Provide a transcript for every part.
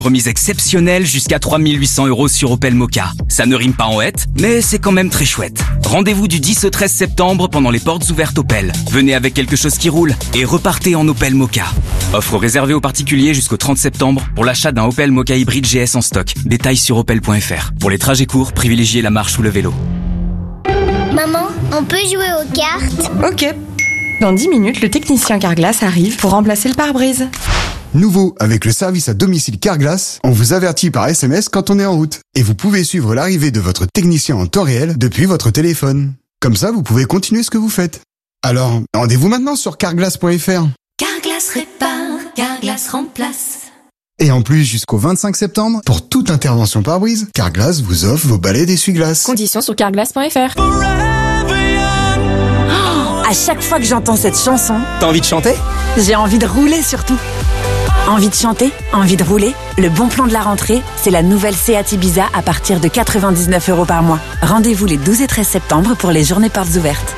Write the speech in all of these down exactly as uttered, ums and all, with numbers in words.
Remise exceptionnelle jusqu'à trois mille huit cents euros sur Opel Mokka. Ça ne rime pas en hête, mais c'est quand même très chouette. Rendez-vous du dix au treize septembre pendant les portes ouvertes Opel. Venez avec quelque chose qui roule et repartez en Opel Mokka. Offre réservée aux particuliers jusqu'au trente septembre pour l'achat d'un Opel Mokka hybride G S en stock. Détails sur opel point f r. Pour les trajets courts, privilégiez la marche ou le vélo. Maman, on peut jouer aux cartes? Ok. Dans dix minutes, le technicien Carglass arrive pour remplacer le pare-brise. Nouveau, avec le service à domicile Carglass, on vous avertit par S M S quand on est en route. Et vous pouvez suivre l'arrivée de votre technicien en temps réel depuis votre téléphone. Comme ça, vous pouvez continuer ce que vous faites. Alors, rendez-vous maintenant sur carglass point f r. Carglass répare, Carglass remplace. Et en plus, jusqu'au vingt-cinq septembre, pour toute intervention pare-brise, Carglass vous offre vos balais d'essuie-glace. Conditions sur carglass point f r. À chaque fois que j'entends cette chanson, t'as envie de chanter? J'ai envie de rouler surtout. Envie de chanter? Envie de rouler? Le bon plan de la rentrée, c'est la nouvelle Seat Ibiza à partir de quatre-vingt-dix-neuf euros par mois. Rendez-vous les douze et treize septembre pour les journées portes ouvertes.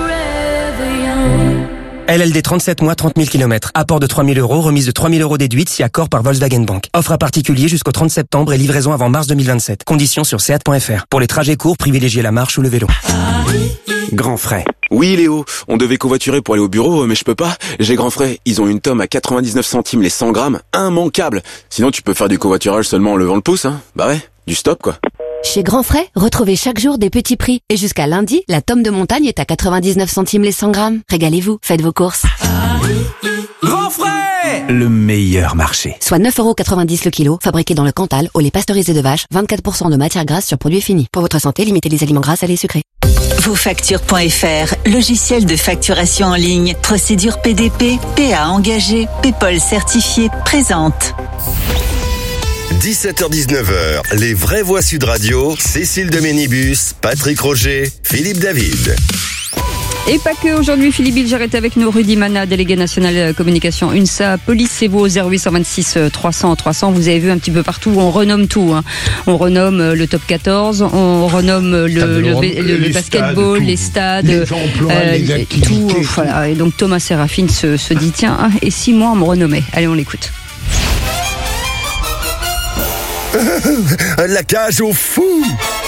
L L D trente-sept mois, trente mille kilomètres. Apport de trois mille euros, remise de trois mille euros déduite si accord par Volkswagen Bank. Offre à particulier jusqu'au trente septembre et livraison avant mars deux mille vingt-sept. Conditions sur seat point f r. Pour les trajets courts, privilégiez la marche ou le vélo. Grand frais. Oui Léo, on devait covoiturer pour aller au bureau, mais je peux pas. J'ai Grand frais, ils ont une tome à quatre-vingt-dix-neuf centimes les cent grammes, immanquable. Sinon tu peux faire du covoiturage seulement en levant le pouce, hein. Bah ouais, du stop quoi. Chez Grand Frais, retrouvez chaque jour des petits prix. Et jusqu'à lundi, la tome de montagne est à quatre-vingt-dix-neuf centimes les cent grammes. Régalez-vous, faites vos courses. Grand Frais, le meilleur marché. Soit neuf euros quatre-vingt-dix le kilo, fabriqué dans le Cantal, au lait pasteurisé de vache, vingt-quatre pour cent de matière grasse sur produits finis. Pour votre santé, limitez les aliments gras, salés et sucrés. Vos factures point f r, logiciel de facturation en ligne, procédure P D P, P A engagé, PayPal certifié, présente. dix-sept heures dix-neuf, les vraies voix Sud Radio, Cécile de Ménibus, Patrick Roger, Philippe David. Et pas que aujourd'hui, Philippe Bilger est avec nous, Rudy Mana, délégué national communication UNSA, police c'est vous au zéro huit deux six trois cents trois cents. Vous avez vu un petit peu partout, on renomme tout. Hein. On renomme le top quatorze, on renomme le, le, le, le basketball, stades, les stades, les emplois, euh, les tout. Voilà. Et donc Thomas Séraphine se, se dit tiens, hein, et si moi on me renommait? Allez, on l'écoute. La cage au fou,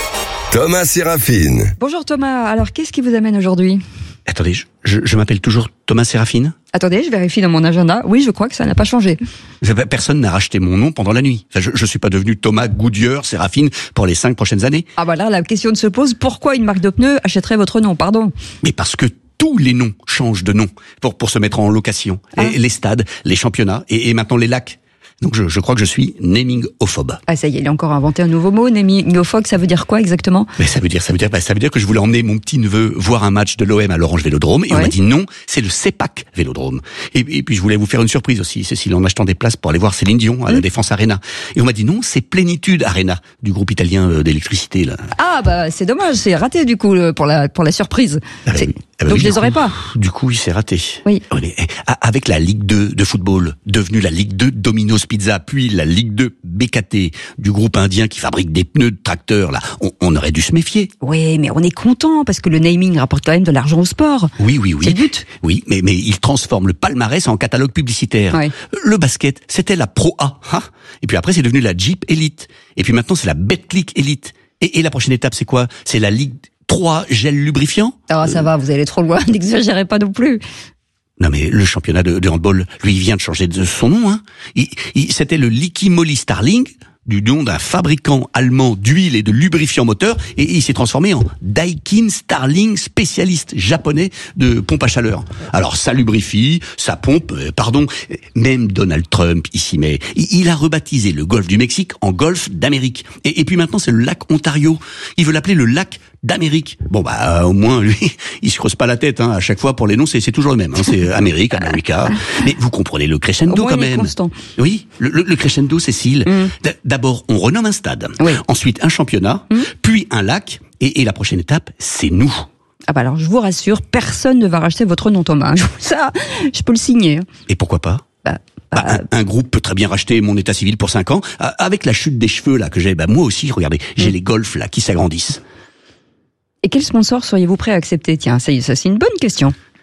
Thomas Séraphine. Bonjour Thomas, alors qu'est-ce qui vous amène aujourd'hui? Attendez, je, je, je m'appelle toujours Thomas Séraphine. Attendez, je vérifie dans mon agenda. Oui, je crois que ça n'a pas changé. Personne n'a racheté mon nom pendant la nuit. Enfin, je, je suis pas devenu Thomas Goodyear Séraphine pour les cinq prochaines années. Ah bah là, la question se pose, pourquoi une marque de pneus achèterait votre nom, pardon? Mais parce que tous les noms changent de nom pour, pour se mettre en location. Ah. Et, les stades, les championnats et, et maintenant les lacs. Donc je, je crois que je suis naming-ophobe. Ah ça y est, il a encore inventé un nouveau mot, naming-ophobe, ça veut dire quoi exactement? Mais ça veut dire, ça veut dire, bah, ça veut dire que je voulais emmener mon petit neveu voir un match de l'O M à l'Orange Vélodrome, et ouais. On m'a dit non, c'est le CEPAC Vélodrome. Et, et puis je voulais vous faire une surprise aussi, Cécile, en achetant des places pour aller voir Céline Dion à mmh. la Défense Arena. Et on m'a dit non, c'est Plénitude Arena, du groupe italien euh, d'électricité là. Ah bah c'est dommage, c'est raté du coup pour la pour la surprise. Ah bah, oui. Ah bah Donc oui, je les coup, aurais pas. Du coup, il s'est raté. Oui. Mais, avec la Ligue deux de football, devenue la Ligue deux Domino's Pizza, puis la Ligue deux B K T, du groupe indien qui fabrique des pneus de tracteurs, là, on, on aurait dû se méfier. Oui, mais on est content, parce que le naming rapporte quand même de l'argent au sport. Oui, oui, oui. C'est le but. Oui, mais, mais il transforme le palmarès en catalogue publicitaire. Ouais. Le basket, c'était la Pro A. Hein, et puis après, c'est devenu la Jeep Elite. Et puis maintenant, c'est la Betclic Elite. Et, et la prochaine étape, c'est quoi? C'est la Ligue trois gel lubrifiant. Ah, ça euh... va, vous allez trop loin, n'exagérez pas non plus. Non mais le championnat de, de handball, lui, il vient de changer de son nom. Hein. Il, il, c'était le Liqui Moly Starling, du nom d'un fabricant allemand d'huile et de lubrifiants moteurs, et, et il s'est transformé en Daikin Starling, spécialiste japonais de pompe à chaleur. Alors ça lubrifie, ça pompe, euh, pardon, même Donald Trump ici, mais il, il a rebaptisé le golfe du Mexique en golfe d'Amérique. Et, et puis maintenant c'est le lac Ontario. Il veut l'appeler le lac d'Amérique. Bon bah euh, au moins lui, il se creuse pas la tête. Hein. À chaque fois pour les noms, c'est, c'est toujours le même. Hein. C'est Amérique, America. Mais vous comprenez le crescendo quand même. Constant. Oui, le, le, le crescendo, Cécile. Mm. D'abord, on renomme un stade. Oui. Ensuite, un championnat, mm. puis un lac. Et, et la prochaine étape, c'est nous. Ah bah alors, je vous rassure, personne ne va racheter votre nom, Thomas. Ça, je peux le signer. Et pourquoi pas? Bah, Bah, un, un groupe peut très bien racheter mon état civil pour cinq ans. Avec la chute des cheveux là que j'ai, bah moi aussi, regardez, j'ai mm. les golfs là qui s'agrandissent. Et quel sponsor seriez-vous prêt à accepter? Tiens, ça, ça c'est une bonne question.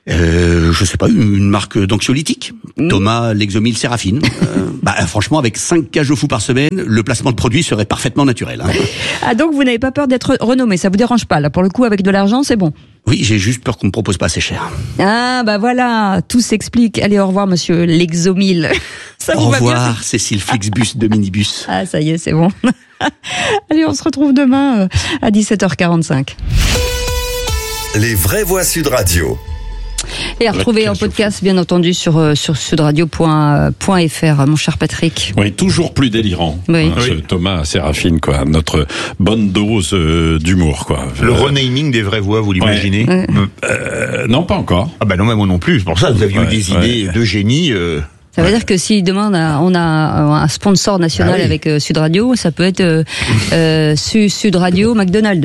Euh, je sais pas, une marque d'anxiolytique. Mmh. Thomas Lexomil Séraphine. euh, bah, franchement, avec cinq cages au fou par semaine, le placement de produit serait parfaitement naturel. Hein. Ah, donc vous n'avez pas peur d'être renommé, ça vous dérange pas, là, pour le coup, avec de l'argent, c'est bon? Oui, j'ai juste peur qu'on me propose pas assez cher. Ah, bah voilà, tout s'explique. Allez, au revoir, monsieur Lexomil. Ça au revoir, Cécile Flixbus de Minibus. Ah, ça y est, c'est bon. Allez, on se retrouve demain à dix-sept heures quarante-cinq. Les vraies voix Sud Radio. Et à retrouver en podcast, bien entendu, sur, sur sudradio point f r, mon cher Patrick. Oui, toujours plus délirant. Oui. Hein, oui. Thomas Séraphine, quoi. Notre bonne dose euh, d'humour, quoi. Le euh, renaming des vraies voix, vous l'imaginez? Ouais. Euh, Non, pas encore. Ah bah non, moi non plus. C'est pour ça que vous aviez ouais, eu des ouais. idées de génie. Euh... Ça veut ouais. dire que si demain on a, on a un sponsor national ah oui. avec euh, Sud Radio, ça peut être euh, euh, Sud Radio McDonald's.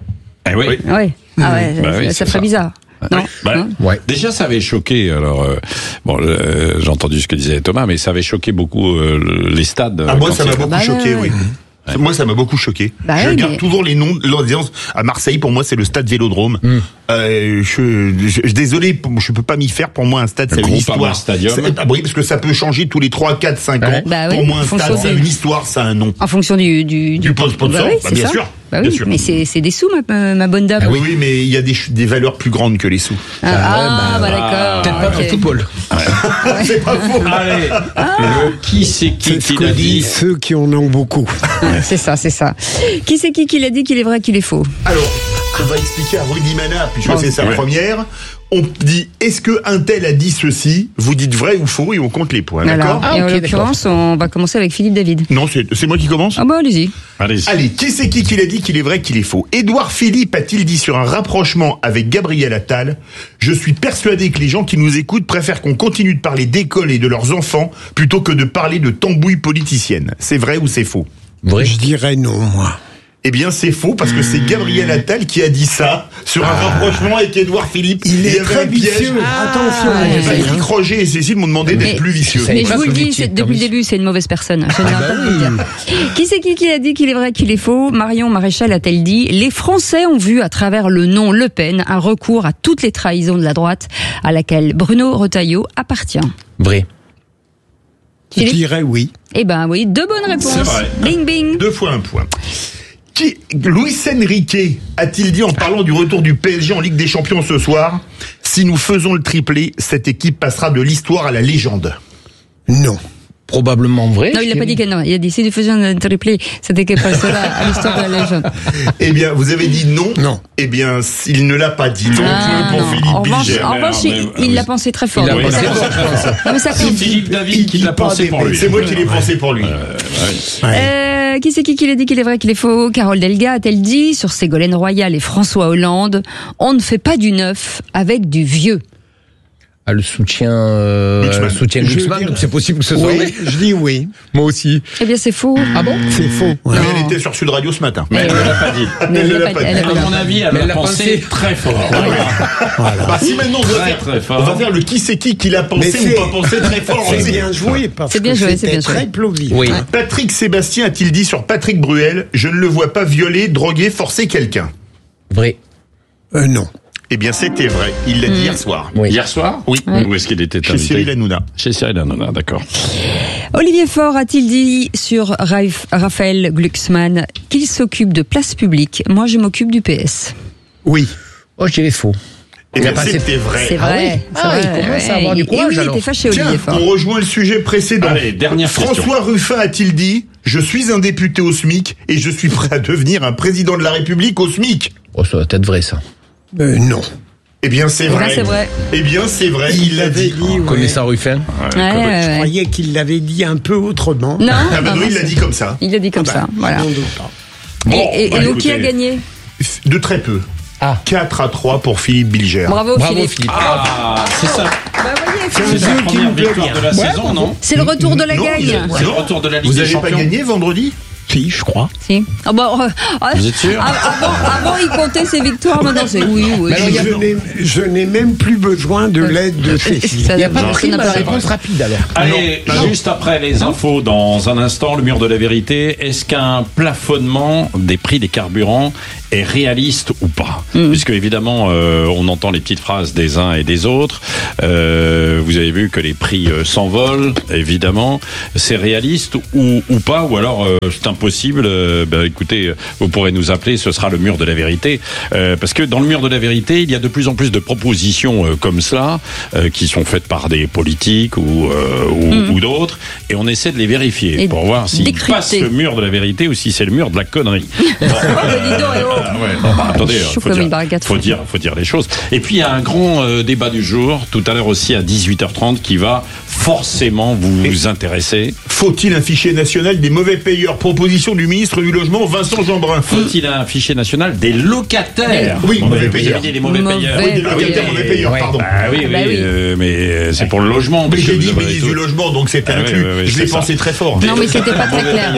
Eh oui. Ouais. Ah ouais, bah ça, oui, ça ferait ça. bizarre. Non, bah, non ouais. Déjà, ça avait choqué. Alors, euh, bon, euh, j'ai entendu ce que disait Thomas, mais ça avait choqué beaucoup euh, les stades. Ah, moi, ça m'a beaucoup bah, choqué, ouais. oui. Ouais. Moi, ça m'a beaucoup choqué. Bah je oui, garde mais... toujours les noms de l'audience. À Marseille, pour moi, c'est le stade Vélodrome. Mm. Euh, je, je, je, désolé, je peux pas m'y faire. Pour moi, un stade, c'est une histoire. Stadium. Ah, oui, parce que ça peut changer tous les trois, quatre, cinq ans. Bah pour oui, moi, un stade, c'est une histoire, ça a un nom. En fonction du du, du, du sponsor, bah oui, bah, bien ça. sûr. Bah oui, bien sûr. Mais c'est c'est des sous, ma, ma bonne dame. Ah oui, oui, mais il y a des, des valeurs plus grandes que les sous. Ah, ah bah, bah d'accord. Peut-être pas okay. pour le football. Ouais. C'est pas faux. Allez, ah. le qui c'est qui c'est qui l'a dit, dit ceux qui en ont beaucoup. C'est ça, c'est ça. Qui c'est qui qui l'a dit qu'il est vrai, qu'il est faux? Alors, on va expliquer à Rudy Mana, puisque oh, c'est sa ouais. première. On dit, est-ce que un tel a dit ceci? Vous dites vrai ou faux et on compte les points, d'accord? Ah, et okay, en l'occurrence, on va commencer avec Philippe David. Non, c'est, c'est moi qui commence? Ah bah allez-y. Allez-y. Allez, qui c'est qui qui l'a dit qu'il est vrai, qu'il est faux? Édouard Philippe a-t-il dit sur un rapprochement avec Gabriel Attal: je suis persuadé que les gens qui nous écoutent préfèrent qu'on continue de parler d'école et de leurs enfants plutôt que de parler de tambouille politicienne. C'est vrai ou c'est faux? Vrai. Je dirais non, moi. Eh bien, c'est faux, parce que c'est Gabriel Attal qui a dit ça sur un ah. rapprochement avec Édouard Philippe. Il est très vicieux. Ah. Attention. Ah. Eric Roger et Cécile m'ont demandé d'être mais, plus vicieux. Mais je vous le dis, c'est, depuis le début, c'est une mauvaise personne. Je ne vais pas vous le dire. Qui c'est qui qui a dit qu'il est vrai, qu'il est faux? Marion Maréchal a-t-elle dit: les Français ont vu à travers le nom Le Pen un recours à toutes les trahisons de la droite à laquelle Bruno Retailleau appartient? Vrai. Je dirais oui. Eh ben oui, deux bonnes réponses. C'est vrai. Bing bing. Deux fois un point. Qui, Luis Enrique a-t-il dit en parlant du retour du P S G en Ligue des Champions ce soir: si nous faisons le triplé, cette équipe passera de l'histoire à la légende? Non. Probablement vrai. Non, il n'a pas dit que non. Il a dit si nous faisions un triplé, cette équipe passera à l'histoire de la légende. Eh bien, vous avez dit non. Non. Eh bien, il ne l'a pas dit. Non, ah, pour non. Philippe En revanche, Bilger. en revanche il, il l'a pensé très fort. Il l'a oui, pensé fort. Non, mais ça c'est Philippe David qui l'a pensé pour lui. C'est moi qui l'ai pensé pour lui. Euh, ouais. Euh, qui c'est qui qui l'a dit qu'il est vrai, qu'il est faux? Carole Delga a-t-elle dit sur Ségolène Royal et François Hollande: on ne fait pas du neuf avec du vieux? Ah, le soutien, euh, le soutien de Luxman, donc c'est possible que ce soit oui, vrai. Je dis oui. Moi aussi. Eh bien, c'est faux. Ah bon? C'est faux. Ouais. Mais elle était sur Sud Radio ce matin. Mais elle ne l'a pas dit. Mais elle ne l'a pas dit. À mon avis, elle l'a pensé très fort. Voilà. Bah, si maintenant on va, faire, très fort. on va faire le qui c'est qui qui l'a pensé ou pas pensé très fort. C'est bien joué parce c'est bien que joué, c'était c'est bien très plausible. Oui. Patrick Sébastien a-t-il dit sur Patrick Bruel: je ne le vois pas violer, droguer, forcer quelqu'un? Vrai. Euh, non. Eh bien, c'était vrai. Il l'a dit mmh. hier soir. Oui. Hier soir? Oui. Ouais. Où est-ce qu'il était invité? Chez Cyril Hanouna. Chez Cyril Hanouna, d'accord. Olivier Faure a-t-il dit sur Raif, Raphaël Glucksmann qu'il s'occupe de place publique? Moi, je m'occupe du P S. Oui. Oh, je dirais faux. Eh bien, c'était vrai. C'est vrai. Ah, oui. ah il commence à avoir du courage, et oui, alors. Il était fâché, Tiens, Olivier Faure. on rejoint le sujet précédent. Allez, dernière François question. Ruffin a-t-il dit: je suis un député au SMIC et je suis prêt à devenir un président de la République au SMIC? Oh, ça doit être vrai, ça. Euh, non. Eh bien, c'est vrai. C'est vrai. Eh bien, c'est vrai. Il l'a dit. dit ouais. Connaissant Ruffin. Ouais, ouais, ouais. Je croyais qu'il l'avait dit un peu autrement. Non. Ah bah non, il l'a dit comme ça. Il l'a dit comme ah ça. Bah, voilà. Bon, et et, bah, et donc, qui a gagné? De très peu. Ah. quatre à trois pour Philippe Bilger. Bravo, Bravo Philippe. Philippe. Ah, c'est ça. Bah, voyez, c'est c'est la première victoire de la ouais, saison, non? C'est le retour de la non, gagne. a... C'est le retour de la Ligue Vous des avez Champions. Vous n'avez pas gagné vendredi? Si, je crois. Si. Ah bon, euh, Vous êtes sûr? avant, avant, il comptait ses victoires, maintenant c'est oui, oui. Alors, je, n'ai, je n'ai même plus besoin de l'aide de Cécile. Il n'y a pas de prime à la réponse rapide alors. Allez, non, non. juste après les infos, dans un instant, le mur de la vérité. Est-ce qu'un plafonnement des prix des carburants est réaliste ou pas. Mmh. Puisque évidemment, euh, on entend les petites phrases des uns et des autres. Euh, vous avez vu que les prix euh, s'envolent, évidemment. C'est réaliste ou, ou pas, ou alors euh, c'est impossible. Euh, bah, écoutez, vous pourrez nous appeler, ce sera le mur de la vérité. Euh, parce que dans le mur de la vérité, il y a de plus en plus de propositions euh, comme cela, euh, qui sont faites par des politiques ou, euh, ou, mmh. ou d'autres, et on essaie de les vérifier et pour voir s'ils passent le mur de la vérité ou si c'est le mur de la connerie. Bon. Ah ouais, non, bah, attendez, faut dire, faut dire, faut dire les choses. Et puis il y a un grand euh, débat du jour, tout à l'heure aussi à dix-huit heures trente, qui va forcément vous et intéresser. Faut-il un fichier national des mauvais payeurs? Proposition du ministre du Logement, Vincent Jeanbrun. Faut-il un fichier national des locataires? Oui, bon, mauvais payeurs. Des mauvais, mauvais payeurs. Oui, des locataires, ah, oui, mauvais payeurs, ouais. pardon. Bah, oui, oui, bah, oui. Euh, mais c'est pour le logement. Mais j'ai dit ministre du Logement, donc c'était ah, inclus. Oui, oui, oui, je l'ai pensé très fort. Non, mais c'était pas très clair.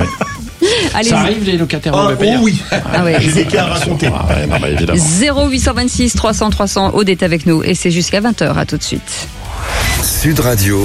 Allez, ça arrive les locataires mauvais payeurs? Oh oui, ah ouais. J'ai des cas à raconter. Ah ouais, non, bah, évidemment. zéro huit cent vingt-six trois cents trois cents, Aude est avec nous et c'est jusqu'à vingt heures, à tout de suite. Sud Radio.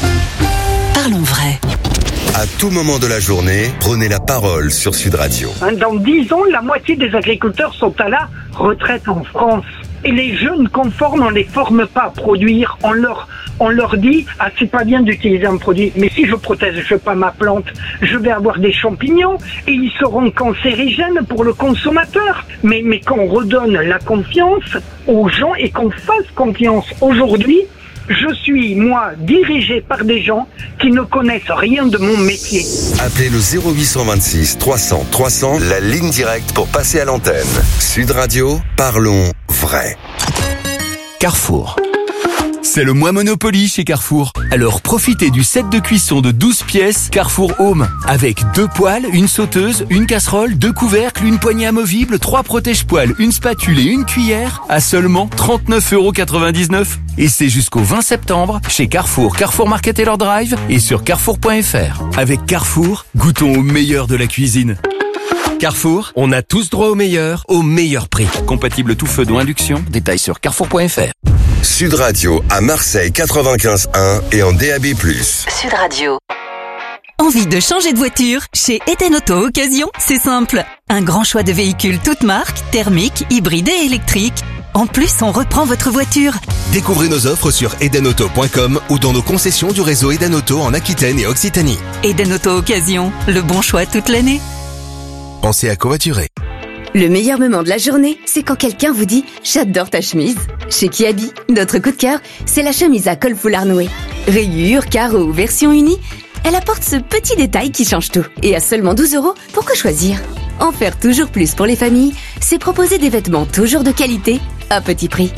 Parlons vrai. À tout moment de la journée, prenez la parole sur Sud Radio. Dans dix ans, la moitié des agriculteurs sont à la retraite en France. Et les jeunes conformes, on les forme pas à produire. On leur, on leur dit, ah, c'est pas bien d'utiliser un produit. Mais si je protège pas ma plante, je vais avoir des champignons et ils seront cancérigènes pour le consommateur. Mais, mais qu'on redonne la confiance aux gens et qu'on fasse confiance. Aujourd'hui, je suis, moi, dirigé par des gens qui ne connaissent rien de mon métier. Appelez le zéro huit cent vingt-six trois cents trois cents, la ligne directe pour passer à l'antenne. Sud Radio, parlons vrai. Carrefour. C'est le mois Monopoly chez Carrefour. Alors profitez du set de cuisson de douze pièces Carrefour Home. Avec deux poêles, une sauteuse, une casserole, deux couvercles, une poignée amovible, trois protège-poêles, une spatule et une cuillère à seulement trente-neuf euros quatre-vingt-dix-neuf. Et c'est jusqu'au vingt septembre chez Carrefour, Carrefour Market et leur drive et sur carrefour point f r. Avec Carrefour, goûtons au meilleur de la cuisine. Carrefour, on a tous droit au meilleur, au meilleur prix. Compatible tout feu d'eau induction, détails sur carrefour point f r. Sud Radio à Marseille quatre-vingt-quinze un et en D A B plus. Sud Radio. Envie de changer de voiture? Chez Eden Auto Occasion, c'est simple. Un grand choix de véhicules toutes marques, thermiques, hybrides et électriques. En plus, on reprend votre voiture. Découvrez nos offres sur eden auto point com ou dans nos concessions du réseau Eden Auto en Aquitaine et Occitanie. Eden Auto Occasion, le bon choix toute l'année. Pensez à covoiturer. Le meilleur moment de la journée, c'est quand quelqu'un vous dit « J'adore ta chemise ». Chez Kiabi, notre coup de cœur, c'est la chemise à col foulard noué. Rayures, carreaux ou version unie, elle apporte ce petit détail qui change tout. Et à seulement douze euros, pourquoi choisir? En faire toujours plus pour les familles, c'est proposer des vêtements toujours de qualité, à petit prix.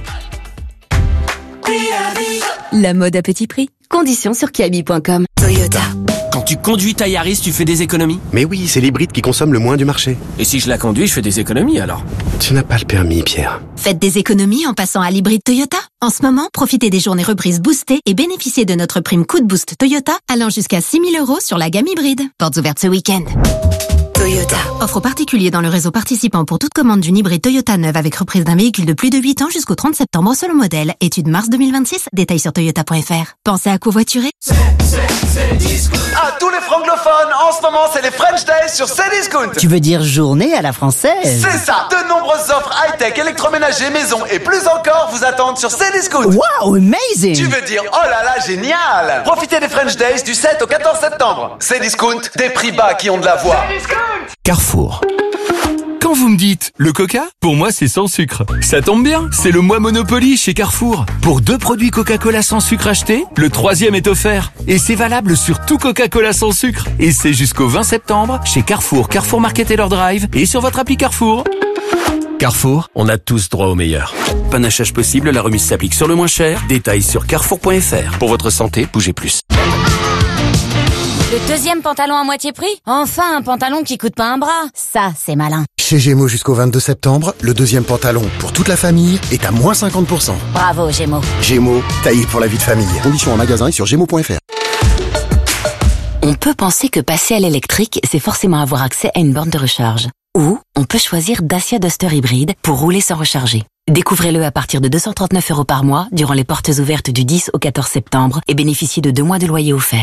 La mode à petit prix. Conditions sur kiabi point com. Toyota. Quand tu conduis ta Yaris, tu fais des économies? Mais oui, c'est l'hybride qui consomme le moins du marché. Et si je la conduis, je fais des économies alors? Tu n'as pas le permis, Pierre. Faites des économies en passant à l'hybride Toyota. En ce moment, profitez des journées reprises boostées et bénéficiez de notre prime coup de boost Toyota allant jusqu'à six mille euros sur la gamme hybride. Portes ouvertes ce week-end. Toyota. Offre aux particuliers dans le réseau participant pour toute commande d'une hybride Toyota neuve avec reprise d'un véhicule de plus de huit ans jusqu'au trente septembre selon modèle. Étude mars deux mille vingt-six. Détails sur toyota point f r. Pensez à covoiturer. C'est, c'est, c'est discount. À tous les francophones, en ce moment, c'est les French Days sur Cdiscount. Tu veux dire journée à la française? C'est ça. De nombreuses offres high-tech, électroménager, maison et plus encore vous attendent sur Cdiscount. Wow, amazing. Tu veux dire, oh là là, génial. Profitez des French Days du sept au quatorze septembre. Cdiscount, des prix bas qui ont de la voix. Carrefour. Quand vous me dites le Coca, pour moi c'est sans sucre. Ça tombe bien, c'est le mois Monopoly chez Carrefour. Pour deux produits Coca-Cola sans sucre achetés, le troisième est offert. Et c'est valable sur tout Coca-Cola sans sucre. Et c'est jusqu'au vingt septembre chez Carrefour, Carrefour Market et leur drive et sur votre appli Carrefour. Carrefour, on a tous droit au meilleur. Panachage possible, la remise s'applique sur le moins cher. Détails sur carrefour point f r. Pour votre santé, bougez plus. Le deuxième pantalon à moitié prix? Enfin, un pantalon qui coûte pas un bras. Ça, c'est malin. Chez Gémeaux jusqu'au vingt-deux septembre, le deuxième pantalon pour toute la famille est à moins cinquante pour cent. Bravo, Gémeaux. Gémeaux, taillé pour la vie de famille. Conditions en magasin et sur gémeaux point f r. On peut penser que passer à l'électrique, c'est forcément avoir accès à une borne de recharge. Ou on peut choisir Dacia Duster hybride pour rouler sans recharger. Découvrez-le à partir de deux cent trente-neuf euros par mois durant les portes ouvertes du dix au quatorze septembre et bénéficiez de deux mois de loyer offert.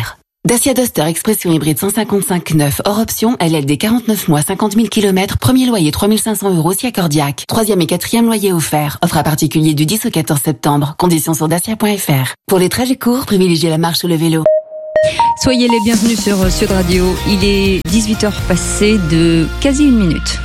Dacia Duster Expression hybride cent cinquante-cinq neuf hors option, L L D quarante-neuf mois, cinquante mille kilomètres, premier loyer trois mille cinq cents euros si accordiaque. Troisième et quatrième loyer offert. Offre à particulier du dix au quatorze septembre. Conditions sur dacia point f r. Pour les trajets courts, privilégiez la marche ou le vélo. Soyez les bienvenus sur Sud Radio. Il est dix-huit heures passées de quasi une minute.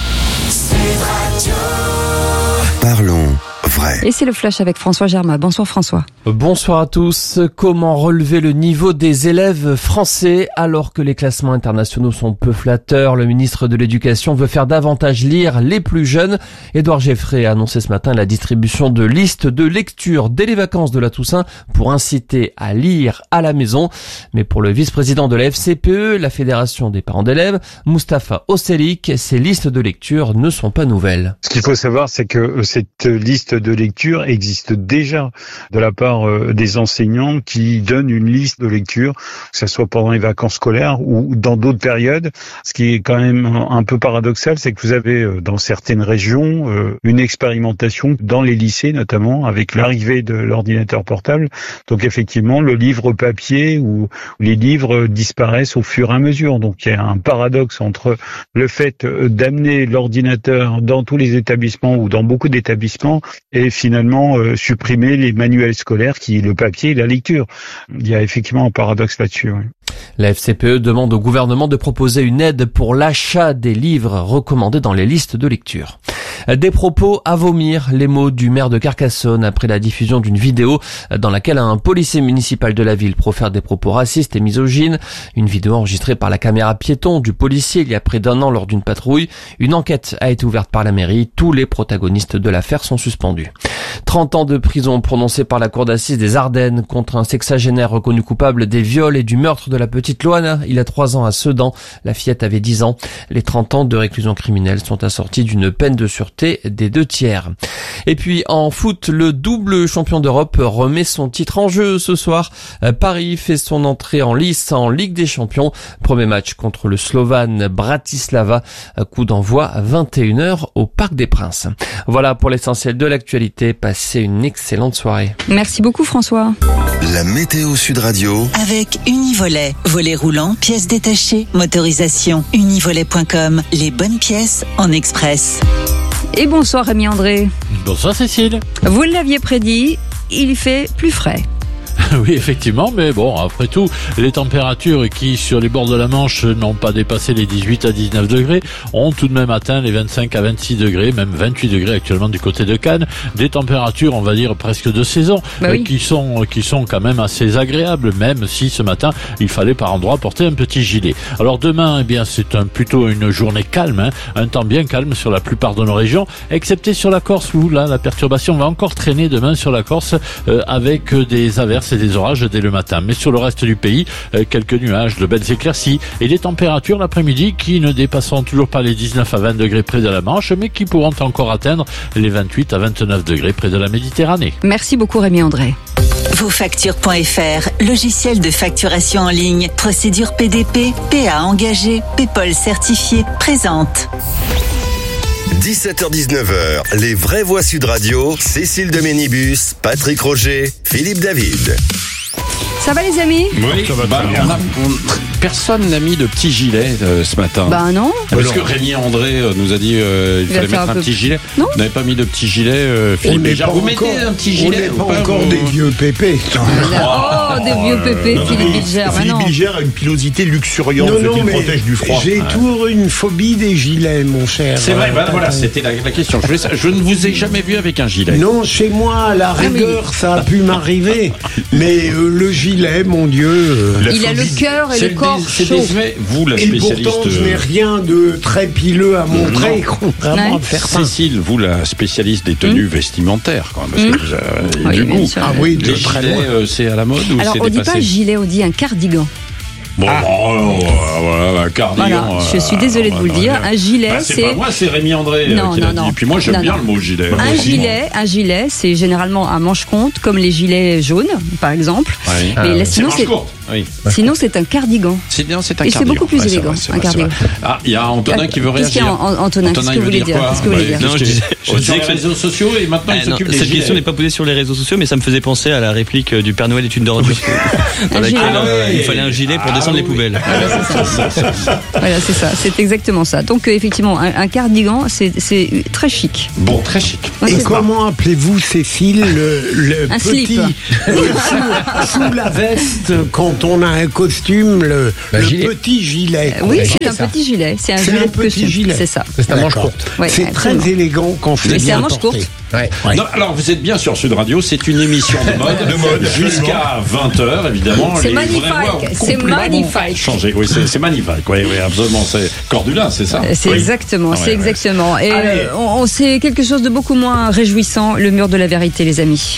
Parlons vrai. Et c'est le flash avec François Germain. Bonsoir François. Bonsoir à tous. Comment relever le niveau des élèves français alors que les classements internationaux sont peu flatteurs? Le ministre de l'Éducation veut faire davantage lire les plus jeunes. Édouard Geffray a annoncé ce matin la distribution de listes de lecture dès les vacances de la Toussaint pour inciter à lire à la maison. Mais pour le vice-président de la F C P E, la Fédération des parents d'élèves, Mustapha Osselik, ces listes de lecture ne sont pas nouvelles. Ce qu'il faut savoir, c'est que cette liste de lecture existe déjà de la part des enseignants qui donnent une liste de lecture, que ce soit pendant les vacances scolaires ou dans d'autres périodes. Ce qui est quand même un peu paradoxal, c'est que vous avez dans certaines régions une expérimentation dans les lycées notamment avec l'arrivée de l'ordinateur portable. Donc effectivement, le livre papier ou les livres disparaissent au fur et à mesure. Donc il y a un paradoxe entre le fait d'amener l'ordinateur dans tous les établissements ou dans beaucoup d'établissements et finalement euh, supprimer les manuels scolaires qui le papier et la lecture. Il y a effectivement un paradoxe là-dessus. Oui. La F C P E demande au gouvernement de proposer une aide pour l'achat des livres recommandés dans les listes de lecture. Des propos à vomir, les mots du maire de Carcassonne après la diffusion d'une vidéo dans laquelle un policier municipal de la ville profère des propos racistes et misogynes. Une vidéo enregistrée par la caméra piéton du policier il y a près d'un an lors d'une patrouille. Une enquête a été ouverte par la mairie. Tous les protagonistes de l'affaire sont suspendus. trente ans de prison prononcés par la cour d'assises des Ardennes contre un sexagénaire reconnu coupable des viols et du meurtre de la petite Loana. Il a trois ans à Sedan. La fillette avait dix ans. Les trente ans de réclusion criminelle sont assortis d'une peine de sûreté des deux tiers. Et puis en foot, le double champion d'Europe remet son titre en jeu ce soir. Paris fait son entrée en lice en Ligue des Champions. Premier match contre le Slovan Bratislava. Coup d'envoi à vingt et une heures au Parc des Princes. Voilà pour l'essentiel de l'actualité. Passez une excellente soirée. Merci beaucoup François. La météo Sud Radio. Avec Univolet. Volet roulant, pièces détachées, motorisation. Univolet point com. Les bonnes pièces en express. Et bonsoir Rémi André. Bonsoir Cécile. Vous l'aviez prédit, il fait plus frais. Oui, effectivement, mais bon, après tout, les températures qui, sur les bords de la Manche, n'ont pas dépassé les dix-huit à dix-neuf degrés, ont tout de même atteint les vingt-cinq à vingt-six degrés, même vingt-huit degrés actuellement du côté de Cannes. Des températures, on va dire, presque de saison, bah oui. euh, qui sont, qui sont quand même assez agréables, même si ce matin, il fallait par endroits porter un petit gilet. Alors demain, eh bien, c'est un, plutôt une journée calme, hein, un temps bien calme sur la plupart de nos régions, excepté sur la Corse, où là, la perturbation va encore traîner demain sur la Corse, euh, avec des averses et des orages dès le matin. Mais sur le reste du pays, euh, quelques nuages, de belles éclaircies et des températures l'après-midi qui ne dépasseront toujours pas les dix-neuf à vingt degrés près de la Manche, mais qui pourront encore atteindre les vingt-huit à vingt-neuf degrés près de la Méditerranée. Merci beaucoup Rémi André. Vos factures point f r, logiciel de facturation en ligne, procédure P D P, P A engagé, PayPal certifié, présente. dix-sept heures dix-neuf heures, les vraies voix Sud Radio, Cécile de Ménibus, Patrick Roger, Philippe David. Ça va les amis? Oui, ça va bah, bien. On a, on, personne n'a mis de petit gilet euh, ce matin. Bah non. Parce que Rémi André euh, nous a dit euh, il, il fallait mettre un, un petit gilet. Non. Vous n'avez pas mis de petit gilet, euh, Philippe Béjart. Vous mettez encore, un petit gilet. On n'est pas encore des vieux pépés. Oh, des vieux pépés, Philippe Béjart. Philippe Béjart a une pilosité luxuriante qui le protège du froid. J'ai toujours une phobie des gilets, mon cher. C'est vrai, bah, voilà, c'était la, la question. Je, vais, je ne vous ai jamais vu avec un gilet. Non, chez moi, à la rigueur, ah, ça a pu m'arriver. Mais euh, le gilet, mon Dieu. Euh, il a le cœur et le corps c'est chaud. Désuet, vous, la spécialiste. Et pourtant, je n'ai rien de très pileux à montrer, contrairement à certains. Cécile, vous, la spécialiste des tenues mmh. vestimentaires, quand même, parce mmh. que vous avez oui, du goût. Ah oui, de les très gilets, euh, c'est à la mode ou alors, c'est on dépassé? dit pas gilet, on dit un cardigan. Bon, ah. bon voilà, un cardigan. Voilà, je suis désolée de vous le dire. Un gilet, bah, c'est. c'est pas moi, c'est Rémi André non, qui non, l'a non. dit. Et puis moi, j'aime non, bien non. le mot gilet. Un gilet, un gilet, c'est généralement à manches courtes, comme les gilets jaunes, par exemple. Oui. Mais ah, là, sinon, c'est manches courtes. Oui. Sinon, c'est un cardigan. C'est bien, c'est un Et cardigan. c'est beaucoup plus Ouais, c'est élégant, vrai, c'est un vrai, c'est cardigan. vrai. Ah, il y a Antonin qui veut Qu'est-ce qu'il y réagir. a, An- Antonin, qu'est-ce que il vous veut voulez dire quoi Qu'est-ce que vous voulez Ouais, dire Non, je disais- je Sur disais les que- réseaux sociaux et maintenant il Ah, non, s'occupe des cette gilets. question n'est pas posée sur les réseaux sociaux, mais ça me faisait penser à la réplique du Père Noël est une drogue. Dans Un laquelle gilet. euh, il fallait un gilet pour Ah, descendre les oui. poubelles. Voilà, c'est ça, c'est exactement ça. Donc, euh, effectivement, un, un cardigan, c'est c'est très chic. Bon, très chic. Ouais, Et c'est comment appelez-vous, Cécile, le, le Un petit slip. euh, sous, sous la veste, quand on a un costume, le, Bah, le gilet. petit gilet. Oui, Ouais, c'est c'est un ça. petit gilet. C'est un C'est gilet un de petit costume. gilet. C'est ça. C'est un manche D'accord. courte. Ouais, C'est absolument. très élégant quand c'est Mais c'est bien un manche porté. courte. Ouais. Ouais. Non, alors vous êtes bien sur Sud Radio, c'est une émission de mode, De mode, jusqu'à vingt heures évidemment. C'est Les magnifique, vraies voix ont c'est complètement magnifique. Changé, oui, c'est c'est magnifique, oui, oui, absolument. C'est Cordula, c'est ça. C'est Oui. exactement, Ouais, c'est ouais. exactement. Et Allez. euh, on, on sait quelque chose de beaucoup moins réjouissant, le mur de la vérité, les amis.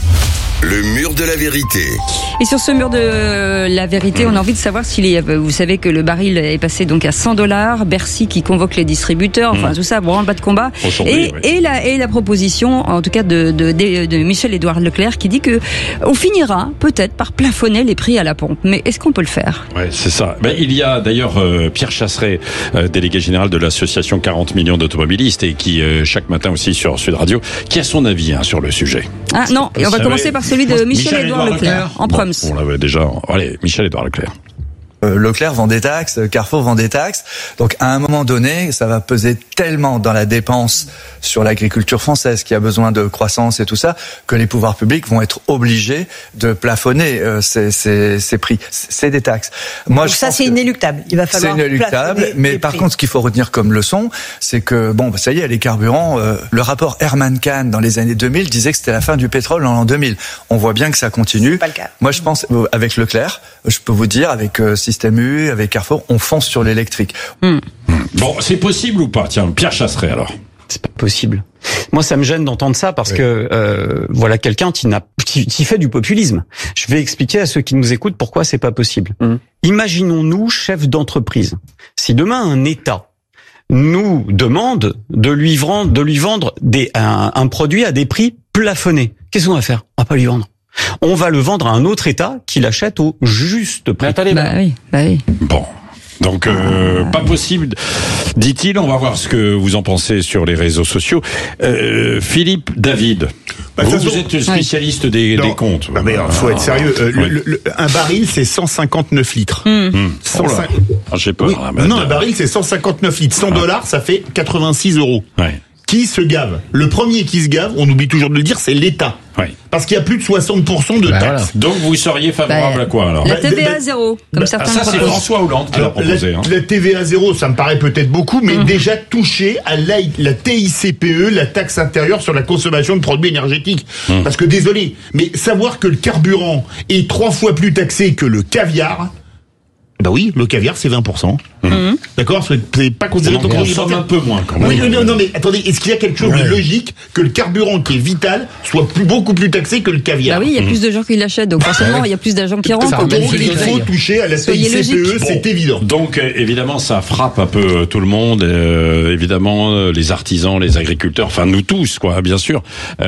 Le mur de la vérité. Et sur ce mur de la vérité, on a envie de savoir s'il est. Vous savez que le baril est passé donc à cent dollars. Bercy qui convoque les distributeurs. Enfin, tout ça, branle-bas de combat. Aujourd'hui, Et, oui. et la et la proposition, en tout cas de de, de, de Michel-Édouard Leclerc, qui dit que on finira peut-être par plafonner les prix à la pompe. Mais est-ce qu'on peut le faire? Ouais, c'est ça. Ben, il y a d'ailleurs euh, Pierre Chasseret, euh, délégué général de l'association quarante millions d'automobilistes et qui euh, chaque matin aussi sur Sud Radio, qui a son avis hein, sur le sujet. Ah non, et on va Vous commencer savez- par celui de Michel-Édouard Leclerc, en Bon, proms. on l'avait déjà. Allez, Michel-Édouard Leclerc. Euh, Leclerc vend des taxes, Carrefour vend des taxes. Donc à un moment donné, ça va peser tellement dans la dépense sur l'agriculture française qui a besoin de croissance et tout ça, que les pouvoirs publics vont être obligés de plafonner euh, ces, ces, ces prix. C'est des taxes. Moi, Donc je ça, pense c'est que inéluctable. Il va c'est falloir inéluctable. plafonner Mais les par prix. contre, ce qu'il faut retenir comme leçon, c'est que bon, bah, ça y est, les carburants. Euh, le rapport Herman Kahn dans les années deux mille disait que c'était la fin du pétrole en l'an deux mille. On voit bien que ça continue. C'est pas le cas. Moi, je pense euh, avec Leclerc, je peux vous dire, avec euh, Système U, avec Carrefour, on fonce sur l'électrique. Bon, c'est possible ou pas? Tiens, Pierre Chasseret alors. C'est pas possible. Moi, ça me gêne d'entendre ça parce que euh, voilà quelqu'un qui n'a qui, qui fait du populisme. Je vais expliquer à ceux qui nous écoutent pourquoi c'est pas possible. Imaginons-nous chef d'entreprise. Si demain un État nous demande de lui vendre, de lui vendre des, un, un produit à des prix plafonnés, qu'est-ce qu'on va faire? On va pas lui vendre. On va le vendre à un autre État qui l'achète au juste prix. Bah oui, bah oui. Bon. Donc, euh, pas possible, dit-il. On va voir ce que vous en pensez sur les réseaux sociaux. Euh, Philippe David, Bah, vous, de toute vous façon- êtes spécialiste des, Non. des comptes. Non, mais il faut être sérieux. Euh, le- Ouais. le- le- un baril, c'est cent cinquante-neuf litres. Hum. cent Oh là. cinq Ah, j'ai peur. Oui. hein, mais- Non, un baril, c'est cent cinquante-neuf litres. cent dollars, ça fait quatre-vingt-six euros. Ouais. Qui se gave? Le premier qui se gave, on oublie toujours de le dire, c'est l'État. Ouais. Parce qu'il y a plus de soixante pour cent de Bah, taxes. voilà. Donc, vous seriez favorable Bah, à quoi alors? La Bah, T V A bah, zéro, comme bah, certains Ah, ça, le c'est proposent. François Hollande qui l'a Alors, proposé. la, hein. la T V A zéro, ça me paraît peut-être beaucoup, mais Mhm. déjà touché à la, la T I C P E, la taxe intérieure sur la consommation de produits énergétiques. Mhm. Parce que désolé, mais savoir que le carburant est trois fois plus taxé que le caviar, bah oui, le caviar c'est vingt pour cent. Mhm. D'accord, c'est c'est pas considéré On en comme produit consomme alimentaire. un peu moins quand même. Oui, non, non, non, mais attendez, est-ce qu'il y a quelque chose Ouais. de logique que le carburant qui est vital soit plus, beaucoup plus taxé que le Bah caviar? oui, il y a plus de gens qui l'achètent, donc forcément, il y a plus d'argent qui rentre. Ça donc remet Donc le il soleil. faut toucher à la T Soyez I C P E, logique. c'est évident. Donc euh, évidemment ça frappe un peu euh, tout le monde, euh, évidemment euh, les artisans, les agriculteurs, enfin nous tous quoi, bien sûr.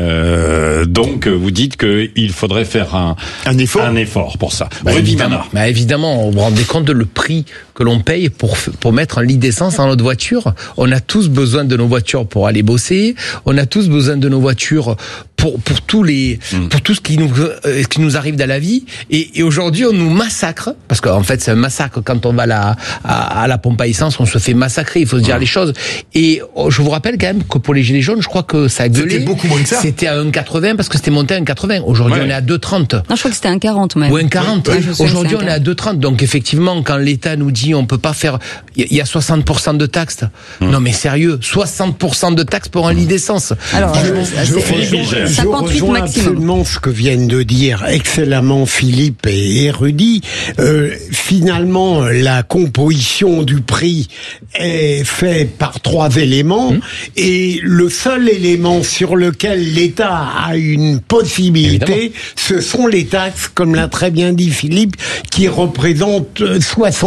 Euh, donc euh, vous dites que il faudrait faire un Un effort. un effort pour ça. Bah, Rudy évidemment, Mana. bah, évidemment, on vous rendez compte de le prix que l'on paye pour f- pour mettre un lit d'essence dans notre voiture. On a tous besoin de nos voitures pour aller bosser. On a tous besoin de nos voitures pour pour tous les Mm. pour tout ce qui nous euh, ce qui nous arrive dans la vie. Et, et aujourd'hui, on nous massacre parce qu'en fait, c'est un massacre quand on va la, à, à la pompe à essence. On se fait massacrer. Il faut se dire les choses. Et oh, je vous rappelle quand même que pour les gilets jaunes, je crois que ça a gueulé. C'était beaucoup moins que ça. C'était à un quatre-vingts parce que c'était monté à un quatre-vingts. Aujourd'hui, Ouais. on est à deux trente. Non, je crois que c'était un quarante même. Ou un quarante. Ouais, je me souviens, Aujourd'hui, c'est un on est à deux trente. Donc, effectivement, quand l'État nous dit on peut pas faire, il y a soixante pour cent de taxes. Non, mais sérieux, soixante pour cent de taxes pour un lit d'essence. Alors, Je, euh, je c'est rejoins, je cinquante-huit rejoins maximum. absolument ce que viennent de dire excellemment Philippe et, et Rudy. Euh, finalement, la composition du prix est faite par trois éléments Mmh. et le seul élément sur lequel l'État a une possibilité, Évidemment. ce sont les taxes, comme l'a très bien dit Philippe, qui représentent soixante pour cent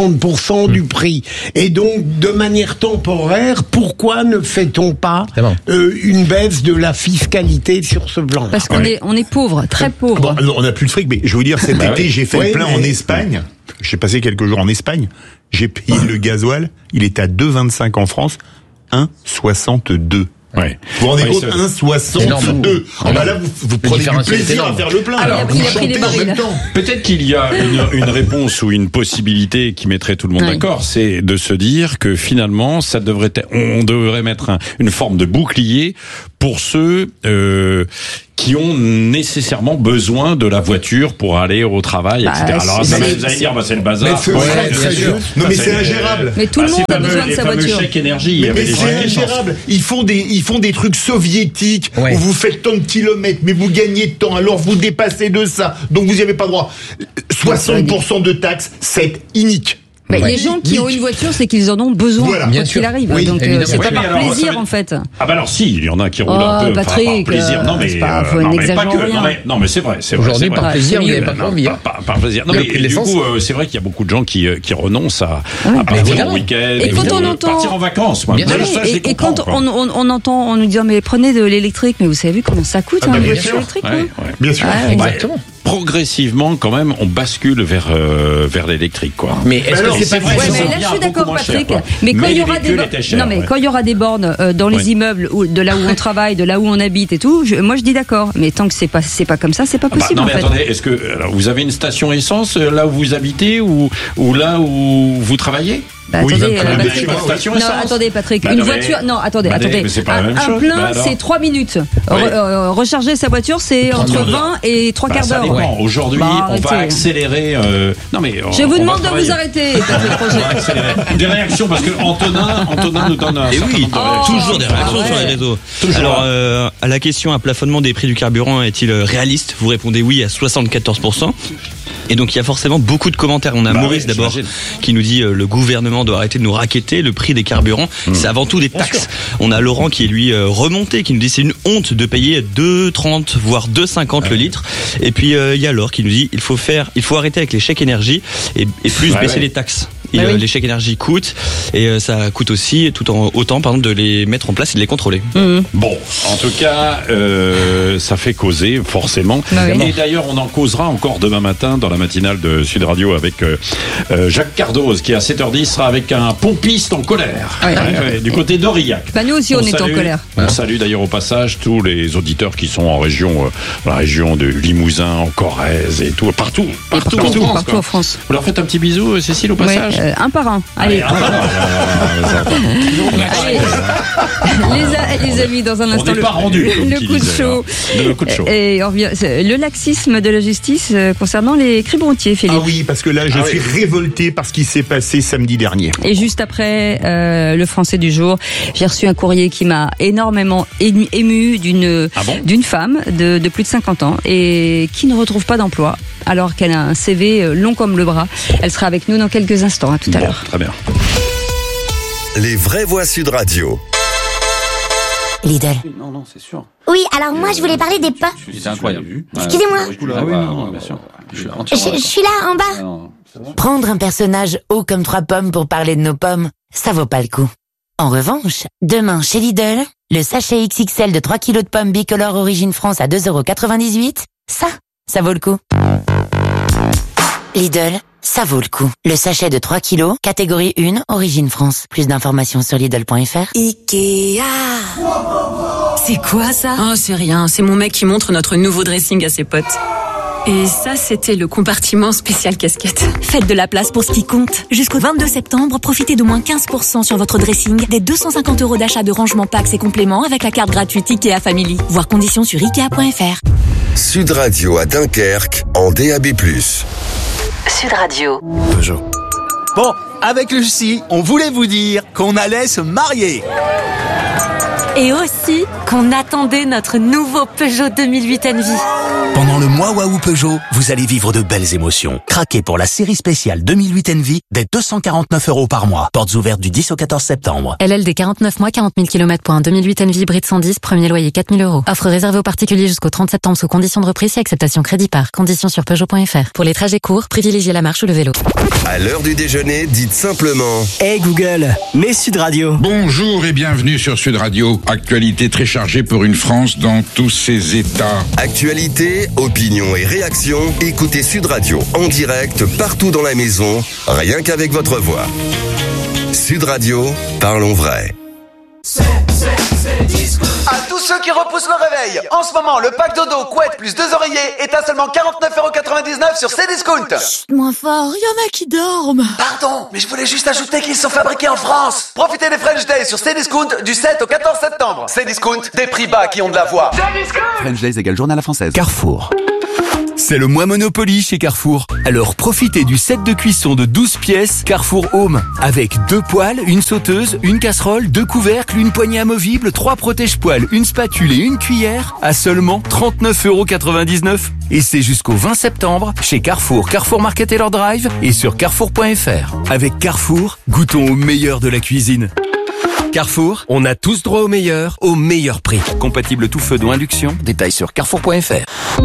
cent du prix. Et donc, de manière temporaire, pourquoi ne fait-on pas euh, une baisse de la fiscalité sur ce plan? Parce qu'on ouais. est, on est pauvre, très pauvre. Bon, alors, on n'a plus de fric, mais je veux vous dire, cet bah été, oui. j'ai fait oui, le plein mais... en Espagne. J'ai passé quelques jours en Espagne. J'ai payé le gasoil. Il est à deux virgule vingt-cinq en France, un virgule soixante-deux. Ouais. Vous vous rendez ouais, compte, un virgule soixante-deux. Ah bah là, vous, vous prenez du plaisir à faire le plein. Alors, vous chantez en même temps. Peut-être qu'il y a une, une réponse ou une possibilité qui mettrait tout le monde ouais. d'accord, c'est de se dire que finalement, ça devrait être, on devrait mettre un, une forme de bouclier pour ceux euh, qui ont nécessairement besoin de la voiture pour aller au travail, bah, et cetera. Alors ça, vous allez dire, bah, c'est le bazar. Mais ouais, très, très sûr. Non, mais c'est ingérable. Mais tout le bah, monde a besoin de sa voiture. Chèque énergie, mais, il y mais c'est ingérable. Ils font des, ils font des trucs soviétiques ouais. où vous faites tant de kilomètres, mais vous gagnez de temps, alors vous dépassez de ça, donc vous n'y avez pas droit. soixante pour cent de taxes, c'est inique. Mais ouais. Les gens qui ont une voiture, c'est qu'ils en ont besoin, voilà. Quoi qu'il arrive. Oui, donc euh, c'est pas par alors, plaisir être... en fait. Ah bah alors si, il y en a qui roulent oh, un peu Patrick, par plaisir. Non mais, pas, euh, non, mais pas que. Non mais, non mais c'est vrai, c'est vrai. Aujourd'hui par vrai. plaisir, vous n'avez pas envie. Hein. Par, par plaisir. Non mais et du coup, euh, c'est vrai qu'il y a beaucoup de gens qui qui renoncent à, ouais, à partir en week-end, et quand on entend partir en vacances. Moi, et quand on entend, on nous dit mais prenez de l'électrique, mais vous savez vu comment ça coûte une voiture électrique? Bien sûr. Exactement. Progressivement, quand même, on bascule vers euh, vers l'électrique, quoi. Mais est-ce que c'est pas vrai? Ouais, mais là, je suis d'accord, Patrick. Mais quand il y aura des non, mais quand il y aura des bornes euh, dans les immeubles ou de là où on travaille, de là où on habite et tout, je, moi je dis d'accord. Mais tant que c'est pas c'est pas comme ça, c'est pas possible. Ah bah, non, mais en fait. attendez, est-ce que alors, vous avez une station essence là où vous habitez ou ou là où vous travaillez? Bah, oui, attendez, euh, Patrick, non, attendez, Patrick, bah, une voiture, non, attendez, bah, attendez, un, un plein, bah, c'est trois minutes. Oui. Re, euh, recharger sa voiture, c'est entre vingt et trois bah, quarts d'heure. Ouais. Aujourd'hui, bah, on va accélérer. Euh... Non mais. Je on, vous on demande de vous arrêter, Patrick Roger. Des réactions parce que Antonin, Antonin nous donne un. Et oui, oh, toujours des réactions ah ouais. sur les réseaux. Toujours. Alors, euh, à la question, un plafonnement des prix du carburant est-il réaliste? Vous répondez oui à soixante-quatorze pour cent. Et donc il y a forcément beaucoup de commentaires. On a bah Maurice oui, d'abord qui nous dit euh, le gouvernement doit arrêter de nous raqueter. Le prix des carburants, mmh. c'est avant tout des taxes. On a Laurent qui est lui euh, remonté, qui nous dit c'est une honte de payer deux trente voire deux cinquante ouais. le litre. Et puis il euh, y a Laure qui nous dit il faut faire, il faut arrêter avec les chèques énergie et, et plus ouais, baisser ouais. les taxes. Et, bah euh, oui. Les chèques énergie coûtent et euh, ça coûte aussi tout en autant par exemple de les mettre en place et de les contrôler. Mmh. Bon, en tout cas, euh, ça fait causer forcément. Bah oui. Et d'ailleurs, on en causera encore demain matin dans la matinale de Sud Radio avec euh, euh, Jacques Cardoz qui à sept heures dix sera avec un pompiste en colère ouais. Ouais, ouais, du côté d'Aurillac. Bah nous aussi on, on est salue, en colère. On salue d'ailleurs au passage tous les auditeurs qui sont en région, euh, la région de Limousin, en Corrèze et tout, partout, partout, partout, partout, partout, partout en France. Vous leur faites un petit bisou, Cécile, au passage. Ouais. Euh, un par un. Allez. Allez, un par un. Allez. Les, les amis, dans un instant, on n'est pas rendu, le coup de chaud. Le coup de chaud. Et on revient, le laxisme de la justice concernant les cribrontiers, Philippe. Ah oui, parce que là, je ah suis oui. révolté par ce qui s'est passé samedi dernier. Et juste après euh, le Français du jour, j'ai reçu un courrier qui m'a énormément ému, ému d'une ah bon d'une femme de, de plus de cinquante ans et qui ne retrouve pas d'emploi alors qu'elle a un C V long comme le bras. Elle sera avec nous dans quelques instants. À tout à bon, l'heure. Très bien. Les vraies voix Sud Radio. Lidl. Non, non, c'est sûr. Oui, alors moi je voulais parler des pommes. C'est incroyable. Excusez-moi. Ah oui, non, non, bien sûr. Je, je, je suis là, en bas. Ah non, prendre un personnage haut comme trois pommes pour parler de nos pommes, ça vaut pas le coup. En revanche, demain chez Lidl, le sachet X X L de trois kilos de pommes bicolores Origine France à deux euros quatre-vingt-dix-huit, ça, ça vaut le coup. Lidl, ça vaut le coup. Le sachet de trois kilos, catégorie un, Origine France. Plus d'informations sur Lidl point F R. Ikea. C'est quoi ça? Oh, c'est rien. C'est mon mec qui montre notre nouveau dressing à ses potes. Et ça, c'était le compartiment spécial casquette. Faites de la place pour ce qui compte. Jusqu'au vingt-deux septembre, profitez d'au moins quinze pour cent sur votre dressing, des deux cent cinquante euros d'achat de rangement packs et compléments avec la carte gratuite Ikea Family. Voir conditions sur Ikea point F R. Sud Radio à Dunkerque, en D A B plus. Sud Radio. Peugeot. Bon, avec Lucie, on voulait vous dire qu'on allait se marier. Et aussi qu'on attendait notre nouveau Peugeot deux mille huit Envy. Pendant le mois Waouh Peugeot, vous allez vivre de belles émotions. Craquez pour la série spéciale deux mille huit Envy dès deux cent quarante-neuf euros par mois. Portes ouvertes du dix au quatorze septembre. L L D quarante-neuf mois, quarante mille kilomètres pour un deux mille huit Envy hybride cent dix, premier loyer quatre mille euros. Offre réservée aux particuliers jusqu'au trente septembre sous conditions de reprise et acceptation crédit par. Conditions sur Peugeot point F R. Pour les trajets courts, privilégiez la marche ou le vélo. À l'heure du déjeuner, dites simplement Hey Google, mets Sud Radio. Bonjour et bienvenue sur Sud Radio. Actualité très chargée pour une France dans tous ses états. Actualité, opinion et réaction. Écoutez Sud Radio en direct partout dans la maison, rien qu'avec votre voix. Sud Radio, parlons vrai. C'est, c'est, c'est disco. À tous ceux qui repoussent le réveil, en ce moment, le pack dodo, couette plus deux oreillers est à seulement quarante-neuf euros quatre-vingt-dix-neuf sur Cdiscount. Chut, moins fort, y en a qui dorment. Pardon, mais je voulais juste ajouter qu'ils sont fabriqués en France. Profitez des French Days sur Cdiscount du sept au quatorze septembre. Cdiscount, des prix bas qui ont de la voix. Cdiscount. French Days égale journal à la française. Carrefour. C'est le mois Monopoly chez Carrefour. Alors profitez du set de cuisson de douze pièces Carrefour Home. Avec deux poêles, une sauteuse, une casserole, deux couvercles, une poignée amovible, trois protège-poêles, une spatule et une cuillère à seulement trente-neuf euros quatre-vingt-dix-neuf. Et c'est jusqu'au vingt septembre chez Carrefour, Carrefour Market et leur drive et sur carrefour point F R. Avec Carrefour, goûtons au meilleur de la cuisine. Carrefour, on a tous droit au meilleur, au meilleur prix. Compatible tout feu d'eau induction, détails sur carrefour point F R.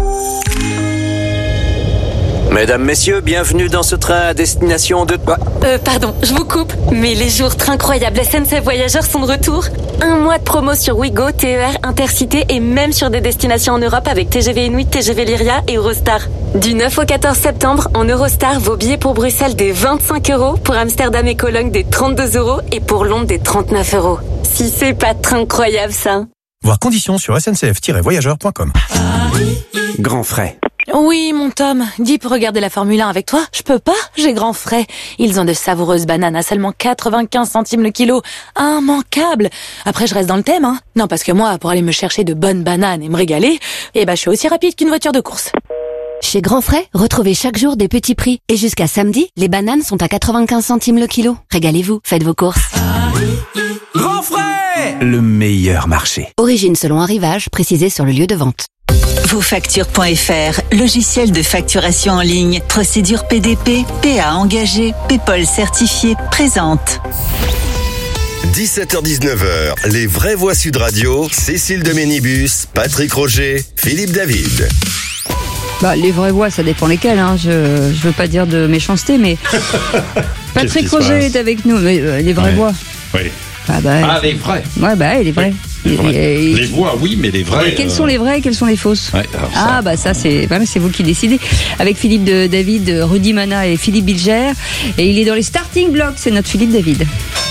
Mesdames, messieurs, bienvenue dans ce train à destination de... Euh, pardon, je vous coupe, mais les jours incroyables S N C F Voyageurs sont de retour. Un mois de promo sur Ouigo, T E R, Intercité et même sur des destinations en Europe avec T G V Inuit, T G V Lyria et Eurostar. Du neuf au quatorze septembre, en Eurostar, vos billets pour Bruxelles des vingt-cinq euros, pour Amsterdam et Cologne des trente-deux euros et pour Londres des trente-neuf euros. Si c'est pas incroyable ça. Voir conditions sur s n c f tiret voyageurs point com. Grand frais. Oui, mon Tom, dis pour regarder la Formule un avec toi. Je peux pas, j'ai grand frais. Ils ont de savoureuses bananes à seulement quatre-vingt-quinze centimes le kilo. Immanquable. Après, je reste dans le thème, hein. Non, parce que moi, pour aller me chercher de bonnes bananes et me régaler, eh ben, je suis aussi rapide qu'une voiture de course. Chez Grand Frais, retrouvez chaque jour des petits prix. Et jusqu'à samedi, les bananes sont à quatre-vingt-quinze centimes le kilo. Régalez-vous, faites vos courses. Grand frais. Le meilleur marché. Origine selon arrivage, précisé sur le lieu de vente. Vos factures point F R, logiciel de facturation en ligne, procédure P D P, P A engagé, Paypal certifié, présente. dix-sept heures dix-neuf heures, les vraies voix Sud Radio, Cécile de Ménibus, Patrick Roger, Philippe David. Bah, les vraies voix, ça dépend lesquelles. Hein. Je je veux pas dire de méchanceté, mais Patrick Roger est avec nous. Mais, euh, les vraies ouais. voix. Oui. Ah, bah, ah les vraies. Ouais, bah, les vraies. Les, les, les, les voix, oui, mais les vraies. Et quelles euh... sont les vraies et quelles sont les fausses? Ouais, ah, ça... bah ça, c'est voilà, c'est vous qui décidez. Avec Philippe de David, Rudy Mana et Philippe Bilger. Et il est dans les starting blocks, c'est notre Philippe David.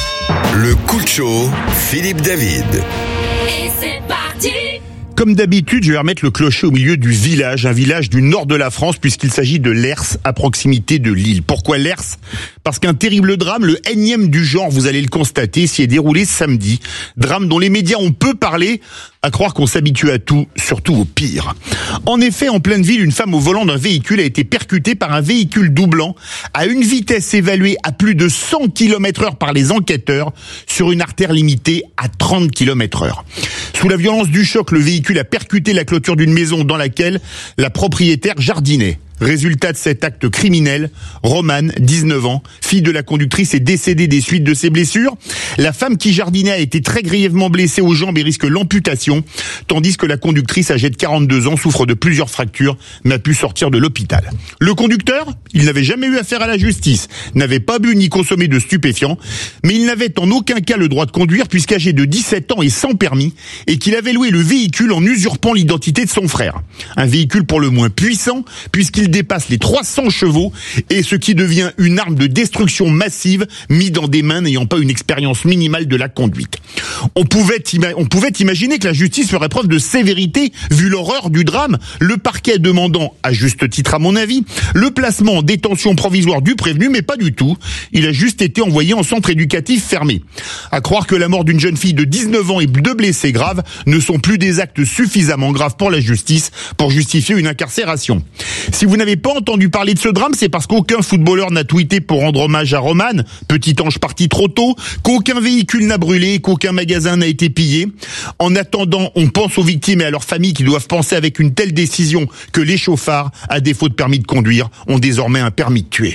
Le coup de chaud, Philippe David. Et c'est parti! Comme d'habitude, je vais remettre le clocher au milieu du village, un village du nord de la France, puisqu'il s'agit de Lers, à proximité de Lille. Pourquoi Lers? Parce qu'un terrible drame, le énième du genre, vous allez le constater, s'y est déroulé samedi. Drame dont les médias ont peu parlé, à croire qu'on s'habitue à tout, surtout au pire. En effet, en pleine ville, une femme au volant d'un véhicule a été percutée par un véhicule doublant à une vitesse évaluée à plus de cent kilomètres heure par les enquêteurs sur une artère limitée à trente kilomètres heure. Sous la violence du choc, le véhicule a percuté la clôture d'une maison dans laquelle la propriétaire jardinait. Résultat de cet acte criminel, Romane, dix-neuf ans, fille de la conductrice, est décédée des suites de ses blessures. La femme qui jardinait a été très grièvement blessée aux jambes et risque l'amputation, tandis que la conductrice, âgée de quarante-deux ans, souffre de plusieurs fractures, mais a pu sortir de l'hôpital. Le conducteur, il n'avait jamais eu affaire à la justice, n'avait pas bu ni consommé de stupéfiants, mais il n'avait en aucun cas le droit de conduire puisqu'âgé de dix-sept ans et sans permis, et qu'il avait loué le véhicule en usurpant l'identité de son frère. Un véhicule pour le moins puissant, puisqu'il dépasse les trois cents chevaux et ce qui devient une arme de destruction massive mise dans des mains n'ayant pas une expérience minimale de la conduite. On pouvait, ima- on pouvait imaginer que la justice ferait preuve de sévérité vu l'horreur du drame, le parquet demandant, à juste titre à mon avis, le placement en détention provisoire du prévenu, mais pas du tout. Il a juste été envoyé en centre éducatif fermé. À croire que la mort d'une jeune fille de dix-neuf ans et deux blessés graves ne sont plus des actes suffisamment graves pour la justice pour justifier une incarcération. Si vous n'avez pas entendu parler de ce drame, c'est parce qu'aucun footballeur n'a tweeté pour rendre hommage à Romane, petit ange parti trop tôt, qu'aucun qu'aucun véhicule n'a brûlé, qu'aucun magasin n'a été pillé. En attendant, on pense aux victimes et à leurs familles qui doivent penser avec une telle décision que les chauffards, à défaut de permis de conduire, ont désormais un permis de tuer.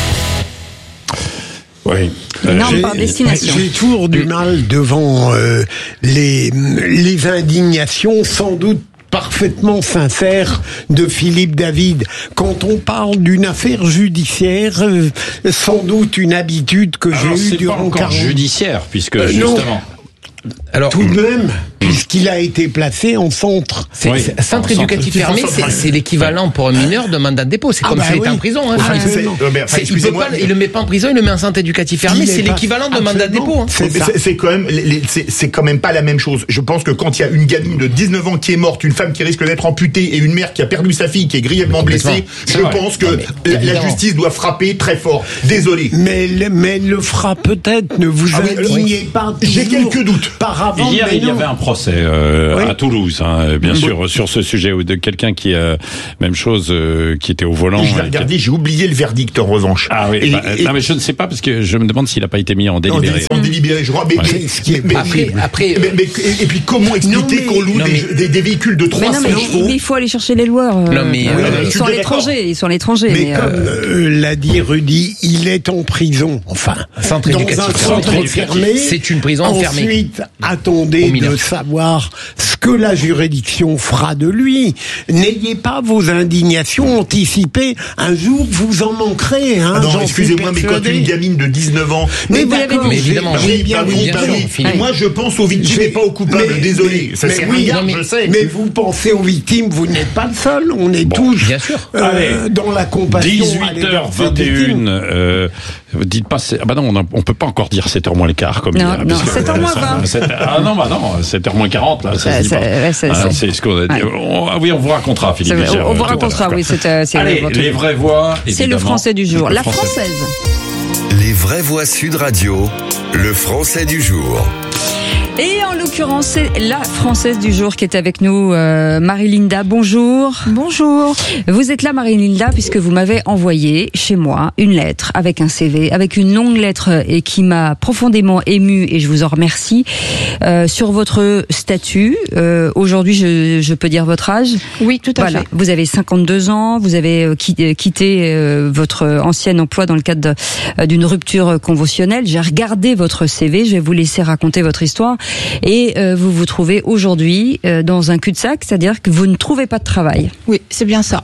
Oui. Euh, norme par destination. J'ai toujours du mal devant euh, les, les indignations, sans doute parfaitement sincères, de Philippe David. Quand on parle d'une affaire judiciaire, euh, sans doute une habitude que Alors, j'ai eue durant quarante ans. Judiciaire, puisque euh, justement... Non. Alors, tout de même, puisqu'il a été placé en centre. C'est, oui, c'est, centre éducatif centre, fermé, c'est, c'est l'équivalent pour un mineur de mandat de dépôt. C'est ah comme bah s'il oui. était en prison. Hein, ah, c'est, c'est, c'est, il peut pas, il le met pas en prison, il le met en centre éducatif fermé. C'est l'équivalent de mandat de dépôt. Hein. C'est, c'est, c'est quand même, c'est, c'est quand même pas la même chose. Je pense que quand il y a une gamine de dix-neuf ans qui est morte, une femme qui risque d'être amputée et une mère qui a perdu sa fille qui est grièvement blessée, je vrai. pense que non, la, la justice doit frapper très fort. Désolé. Mais, mais le fera peut-être. Ne vous ah indignez oui. pas. J'ai quelques doutes. Par avant. Hier, il y avait un procès euh, oui. à Toulouse, hein, bien oui. sûr, sur ce sujet de quelqu'un qui a même chose, euh, qui était au volant. Je l'ai regardé, qui... j'ai oublié le verdict en revanche. Ah oui. Et, bah, et... Non mais je ne sais pas parce que je me demande s'il n'a pas été mis en délibéré. Non, en délibéré, je crois. Mais, ouais. mais, ce qui est, mais, après, mais, après, mais, mais, et, et puis comment expliquer non, mais, qu'on loue des, mais, des, des véhicules de trois cents chevaux? Il faut aller chercher les loueurs. Non mais euh, ils sont à l'étranger, ils sont à l'étranger. Mais, mais comme euh, l'a dit Rudy, il est en prison. Enfin, centre dans un centre fermé. C'est une prison fermée. Ensuite, attendez de savoir ce que la juridiction fera de lui. N'ayez pas vos indignations anticipées. Un jour, vous en manquerez. Hein, ah non, excusez-moi, mais quand une gamine de dix-neuf ans... Mais, mais vous l'avez dit. Évidemment, bah oui, bah oui, bah oui. Moi, je pense aux victimes et pas aux coupables. Mais, Désolé, ça c'est oui, rien, je sais. Mais vous pensez aux victimes, vous n'êtes pas le seul. On est bon, tous bien sûr. Euh, Allez, dans la compassion. dix-huit heures vingt et une. Euh, dites pas... Ah bah non, on, a, on peut pas encore dire sept heures moins le quart, comme non, hier. Non, sept heures moins vingt. Ah non, bah non, sept heures moins quarante, là, ça se dit pas. Ouais, c'est, ah, c'est ce qu'on a dit. Ouais. On, oui, on vous racontera, Philippe. On, on vous racontera, oui. C'est, c'est Allez, les vraies voix, c'est le français du jour. La française. française. Les vraies voix Sud Radio, le français du jour. Et en l'occurrence, c'est la Française du jour qui est avec nous, euh, Marie-Linda. Bonjour. Bonjour. Vous êtes là, Marie-Linda, puisque vous m'avez envoyé chez moi une lettre avec un C V, avec une longue lettre et qui m'a profondément émue, et je vous en remercie, euh, sur votre statut. Euh, aujourd'hui, je, je peux dire votre âge? Oui, tout à voilà. fait. Vous avez cinquante-deux ans, vous avez quitté euh, votre ancien emploi dans le cadre de, d'une rupture conventionnelle. J'ai regardé votre C V, je vais vous laisser raconter votre histoire. Et euh, vous vous trouvez aujourd'hui euh, dans un cul-de-sac, c'est-à-dire que vous ne trouvez pas de travail. Oui, c'est bien ça.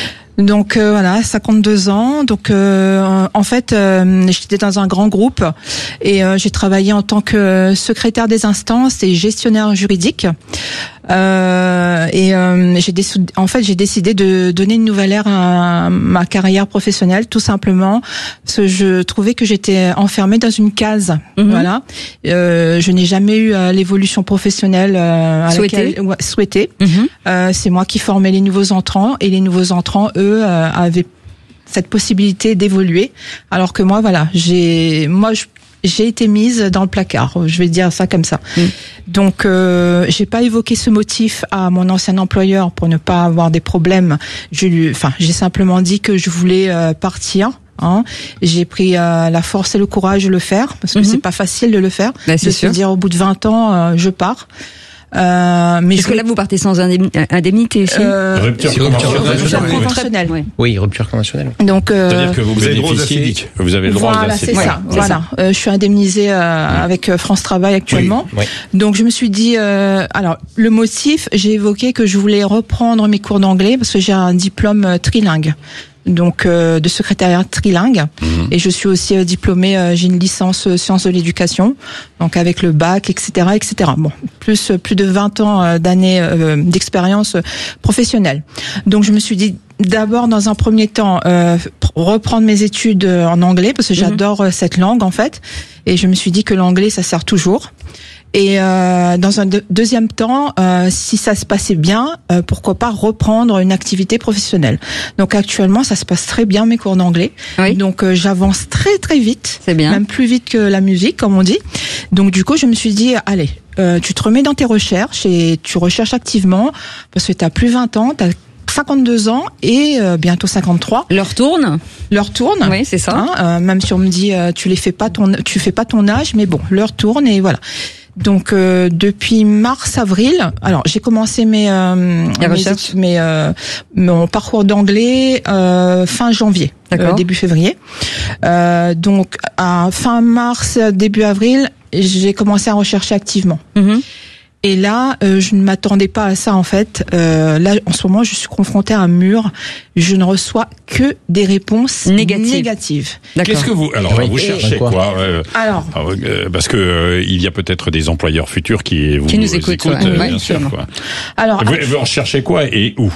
Donc euh, voilà, cinquante-deux ans. Donc euh, en fait, euh, j'étais dans un grand groupe et euh, j'ai travaillé en tant que secrétaire des instances et gestionnaire juridique. Euh, et euh, j'ai décidé, en fait, j'ai décidé de donner une nouvelle ère à ma carrière professionnelle, tout simplement parce que je trouvais que j'étais enfermée dans une case. Mm-hmm. Voilà. Euh, je n'ai jamais eu euh, l'évolution professionnelle euh, à souhaitée. laquelle ouais, souhaitée. Mm-hmm. Euh, c'est moi qui formais les nouveaux entrants et les nouveaux entrants, eux, euh, avaient cette possibilité d'évoluer, alors que moi, voilà, j'ai, moi, je j'ai été mise dans le placard, je vais dire ça comme ça. Mmh. Donc, euh, j'ai pas évoqué ce motif à mon ancien employeur pour ne pas avoir des problèmes. Je lui, enfin, j'ai simplement dit que je voulais euh, partir. Hein. J'ai pris euh, la force et le courage de le faire parce que mmh. c'est pas facile de le faire. Bah, c'est de sûr. se dire au bout de vingt ans, euh, je pars. Euh, mais Parce que là, vous partez sans indemnité aussi. Euh, rupture conventionnelle. Oui. oui, rupture conventionnelle. Donc, euh, c'est-à-dire que vous, vous avez le droit aux Vous avez le droit voilà, aux c'est ça. Ouais, voilà. Euh, je suis indemnisée euh, mmh. avec France Travail actuellement. Oui, oui. Donc, je me suis dit, euh, alors, le motif, j'ai évoqué que je voulais reprendre mes cours d'anglais parce que j'ai un diplôme euh, trilingue. Donc euh, de secrétariat trilingue mmh. et je suis aussi euh, diplômée, euh, j'ai une licence euh, sciences de l'éducation, donc avec le bac, et cetera, et cetera. Bon, plus plus de vingt ans euh, d'années euh, d'expérience euh, professionnelle. Donc je me suis dit d'abord dans un premier temps euh, reprendre mes études euh, en anglais parce que j'adore euh, cette langue en fait, et je me suis dit que l'anglais ça sert toujours. Et euh, dans un de- deuxième temps, euh, si ça se passait bien, euh, pourquoi pas reprendre une activité professionnelle. Donc actuellement, ça se passe très bien mes cours d'anglais. Oui. Donc euh, j'avance très très vite, c'est bien, même plus vite que la musique, comme on dit. Donc du coup, je me suis dit, allez, euh, tu te remets dans tes recherches et tu recherches activement parce que t'as plus vingt ans, t'as donc cinquante-deux ans et euh, bientôt cinquante-trois. Leur tourne. Leur tourne. Oui, c'est ça. Hein, euh, même si on me dit euh, tu les fais pas ton, tu fais pas ton âge, mais bon, leur tourne et voilà. Donc euh, depuis mars-avril, alors j'ai commencé mes euh, mes, mes euh, mon parcours d'anglais euh, fin janvier, euh, début février. Euh, donc à fin mars, début avril, j'ai commencé à rechercher activement. Mm-hmm. Et là, euh, je ne m'attendais pas à ça en fait. Euh, là, en ce moment, je suis confrontée à un mur. Je ne reçois que des réponses négatives. négatives. Qu'est-ce que vous alors oui. vous cherchez quoi, quoi euh, Alors, euh, parce que euh, il y a peut-être des employeurs futurs qui vous, qui nous vous écoutent, écoutent ouais. euh, Ouais, bien sûr. Quoi. Alors, vous, vous recherchez quoi et où?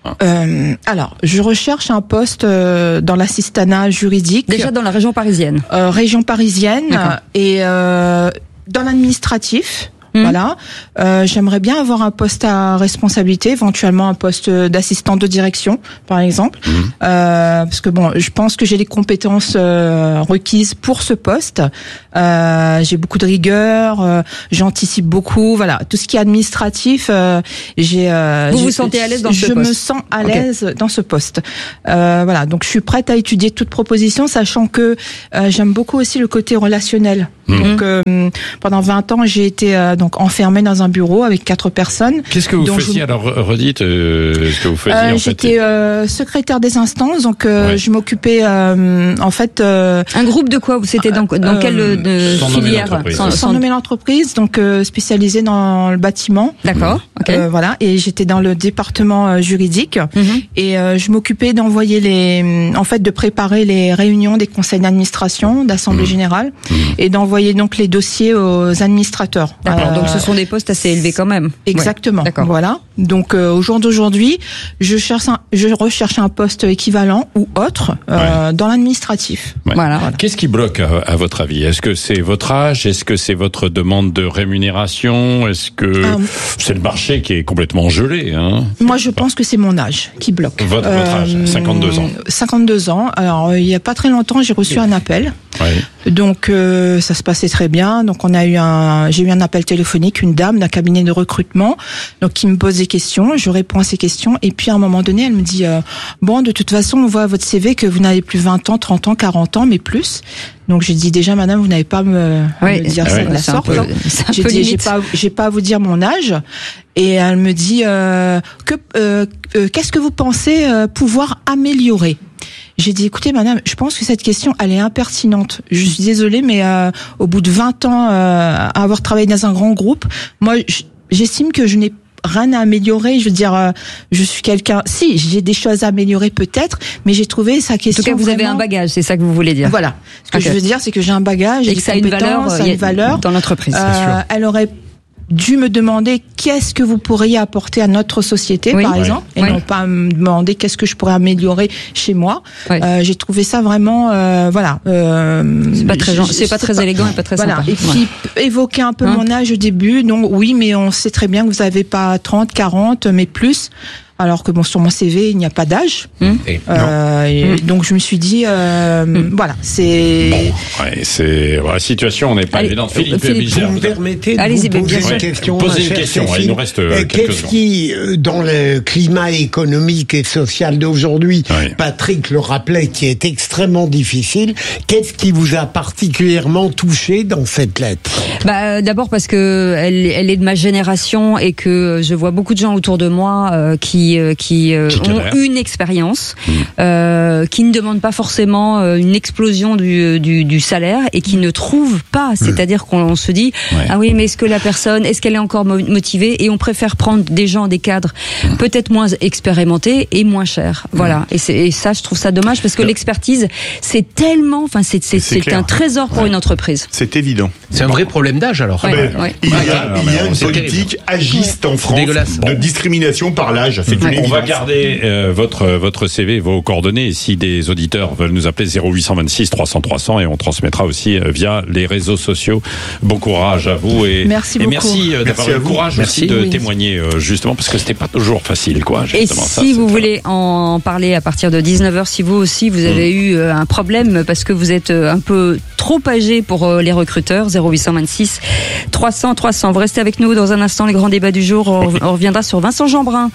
Euh, alors, je recherche un poste euh, dans l'assistanat juridique. Déjà dans la région parisienne. Euh, région parisienne D'accord. et euh, dans l'administratif. Mmh. Voilà. Euh, j'aimerais bien avoir un poste à responsabilité, éventuellement un poste d'assistant de direction, par exemple, mmh. euh, parce que bon, je pense que j'ai les compétences euh, requises pour ce poste. Euh, j'ai beaucoup de rigueur, euh, j'anticipe beaucoup. Voilà, tout ce qui est administratif, euh, j'ai. Euh, vous j'ai, vous sentez à l'aise dans ce je poste? Je me sens à l'aise okay. dans ce poste. Euh, voilà, donc je suis prête à étudier toute proposition, sachant que euh, j'aime beaucoup aussi le côté relationnel. Mmh. Donc euh, pendant vingt ans, j'ai été euh, donc enfermée dans un bureau avec quatre personnes. Qu'est-ce que vous faisiez je... Alors redites euh, ce que vous faisiez. Euh, en j'étais fait. euh, secrétaire des instances, donc euh, ouais. je m'occupais euh, en fait. Euh, un groupe de quoi? Vous étiez dans, dans euh, quelle de sans filière? Nommer sans, sans nommer l'entreprise, donc euh, spécialisée dans le bâtiment. D'accord. Okay. Euh, voilà, et j'étais dans le département euh, juridique mm-hmm. et euh, je m'occupais d'envoyer les, en fait, de préparer les réunions des conseils d'administration, d'assemblée mmh. générale, mmh. et d'envoyer donc les dossiers aux administrateurs. D'accord. Euh, donc ce sont des postes assez élevés quand même. Exactement. Ouais. D'accord. Voilà. Donc euh, au jour d'aujourd'hui, je cherche, un, je recherche un poste équivalent ou autre euh, ouais. dans l'administratif. Ouais. Voilà. voilà. Qu'est-ce qui bloque à, à votre avis? Est-ce que c'est votre âge? Est-ce que c'est votre demande de rémunération? Est-ce que euh, c'est le marché qui est complètement gelé, hein? Moi, je pense que c'est mon âge qui bloque. Votre, euh, votre âge, cinquante-deux ans. cinquante-deux ans. Alors, euh, il y a pas très longtemps, j'ai reçu un appel. Ouais. Donc, euh, ça se passait très bien. Donc, on a eu un, j'ai eu un appel téléphonique, une dame d'un cabinet de recrutement, donc qui me pose des questions. Je réponds à ces questions. Et puis, à un moment donné, elle me dit, euh, bon, de toute façon, on voit à votre C V que vous n'avez plus vingt ans, trente ans, quarante ans, mais plus. Donc j'ai dit déjà madame, vous n'avez pas à me, oui, à me dire ouais, ça de la sorte. Peu, j'ai dit j'ai pas j'ai pas à vous dire mon âge. Et elle me dit euh, que euh, euh, qu'est-ce que vous pensez euh, pouvoir améliorer? J'ai dit écoutez madame, je pense que cette question elle est impertinente. Je suis désolée mais euh, au bout de vingt ans euh, à avoir travaillé dans un grand groupe, moi j'estime que je n'ai rien à améliorer, je veux dire, euh, je suis quelqu'un. Si, j'ai des choses à améliorer peut-être, mais j'ai trouvé sa question. En tout cas, vous vraiment... avez un bagage, c'est ça que vous voulez dire. Voilà. Ce que okay. je veux dire, c'est que j'ai un bagage, et que ça a une valeur, ça a une valeur dans l'entreprise. Euh, elle aurait dû me demander qu'est-ce que vous pourriez apporter à notre société, oui. par exemple, oui. et oui. non pas me demander qu'est-ce que je pourrais améliorer chez moi. Oui. Euh, j'ai trouvé ça vraiment, euh, voilà. Euh, c'est pas très, c'est pas très pas, élégant et pas très voilà. sympa. Et puis ouais. évoquer un peu hein? mon âge au début. Donc oui, mais on sait très bien que vous n'avez pas trente, quarante, mais plus. Alors que bon, sur mon C V, il n'y a pas d'âge. Mmh. Euh, et mmh. Donc je me suis dit, euh, mmh. voilà, c'est. Bon, ouais, c'est la situation, on n'est pas évidente. Philippe, Philippe vous me permettez de Allez-y, vous poser bien une question. Posez une question. Ouais, il nous reste euh, quelques Qu'est-ce qui, dans le climat économique et social d'aujourd'hui, ouais. Patrick le rappelait, qui est extrêmement difficile. Qu'est-ce qui vous a particulièrement touché dans cette lettre? Bah, d'abord parce que elle, elle est de ma génération et que je vois beaucoup de gens autour de moi euh, qui qui euh, ont une expérience, mmh. euh, qui ne demandent pas forcément euh, une explosion du, du, du salaire et qui ne trouvent pas. C'est-à-dire qu'on se dit ouais. ah oui, mais est-ce que la personne, est-ce qu'elle est encore motivée? Et on préfère prendre des gens, des cadres mmh. peut-être moins expérimentés et moins chers. Mmh. Voilà. Et, c'est, et ça, je trouve ça dommage parce que l'expertise, c'est tellement, enfin, c'est, c'est, c'est, c'est un trésor pour ouais. une entreprise. C'est évident. C'est un vrai problème d'âge alors. Ouais. Ouais. Ouais. Il y a, il y a une politique agiste en France de discrimination par l'âge. C'est Mmh. On va garder euh, votre votre C V, vos coordonnées. Et si des auditeurs veulent nous appeler, zéro huit cent vingt-six trois cents trois cents, et on transmettra aussi euh, via les réseaux sociaux. Bon courage à vous et merci et beaucoup. merci euh, d'avoir eu le courage merci. aussi de oui. témoigner euh, justement parce que c'était pas toujours facile, quoi. Et si ça, vous voulez en parler à partir de dix-neuf heures, si vous aussi vous avez mmh. eu euh, un problème parce que vous êtes euh, un peu trop âgé pour euh, les recruteurs, zéro huit cent vingt-six trois cents trois cents. Vous restez avec nous dans un instant, les grands débats du jour. On, on reviendra sur Vincent Jeanbrun. Le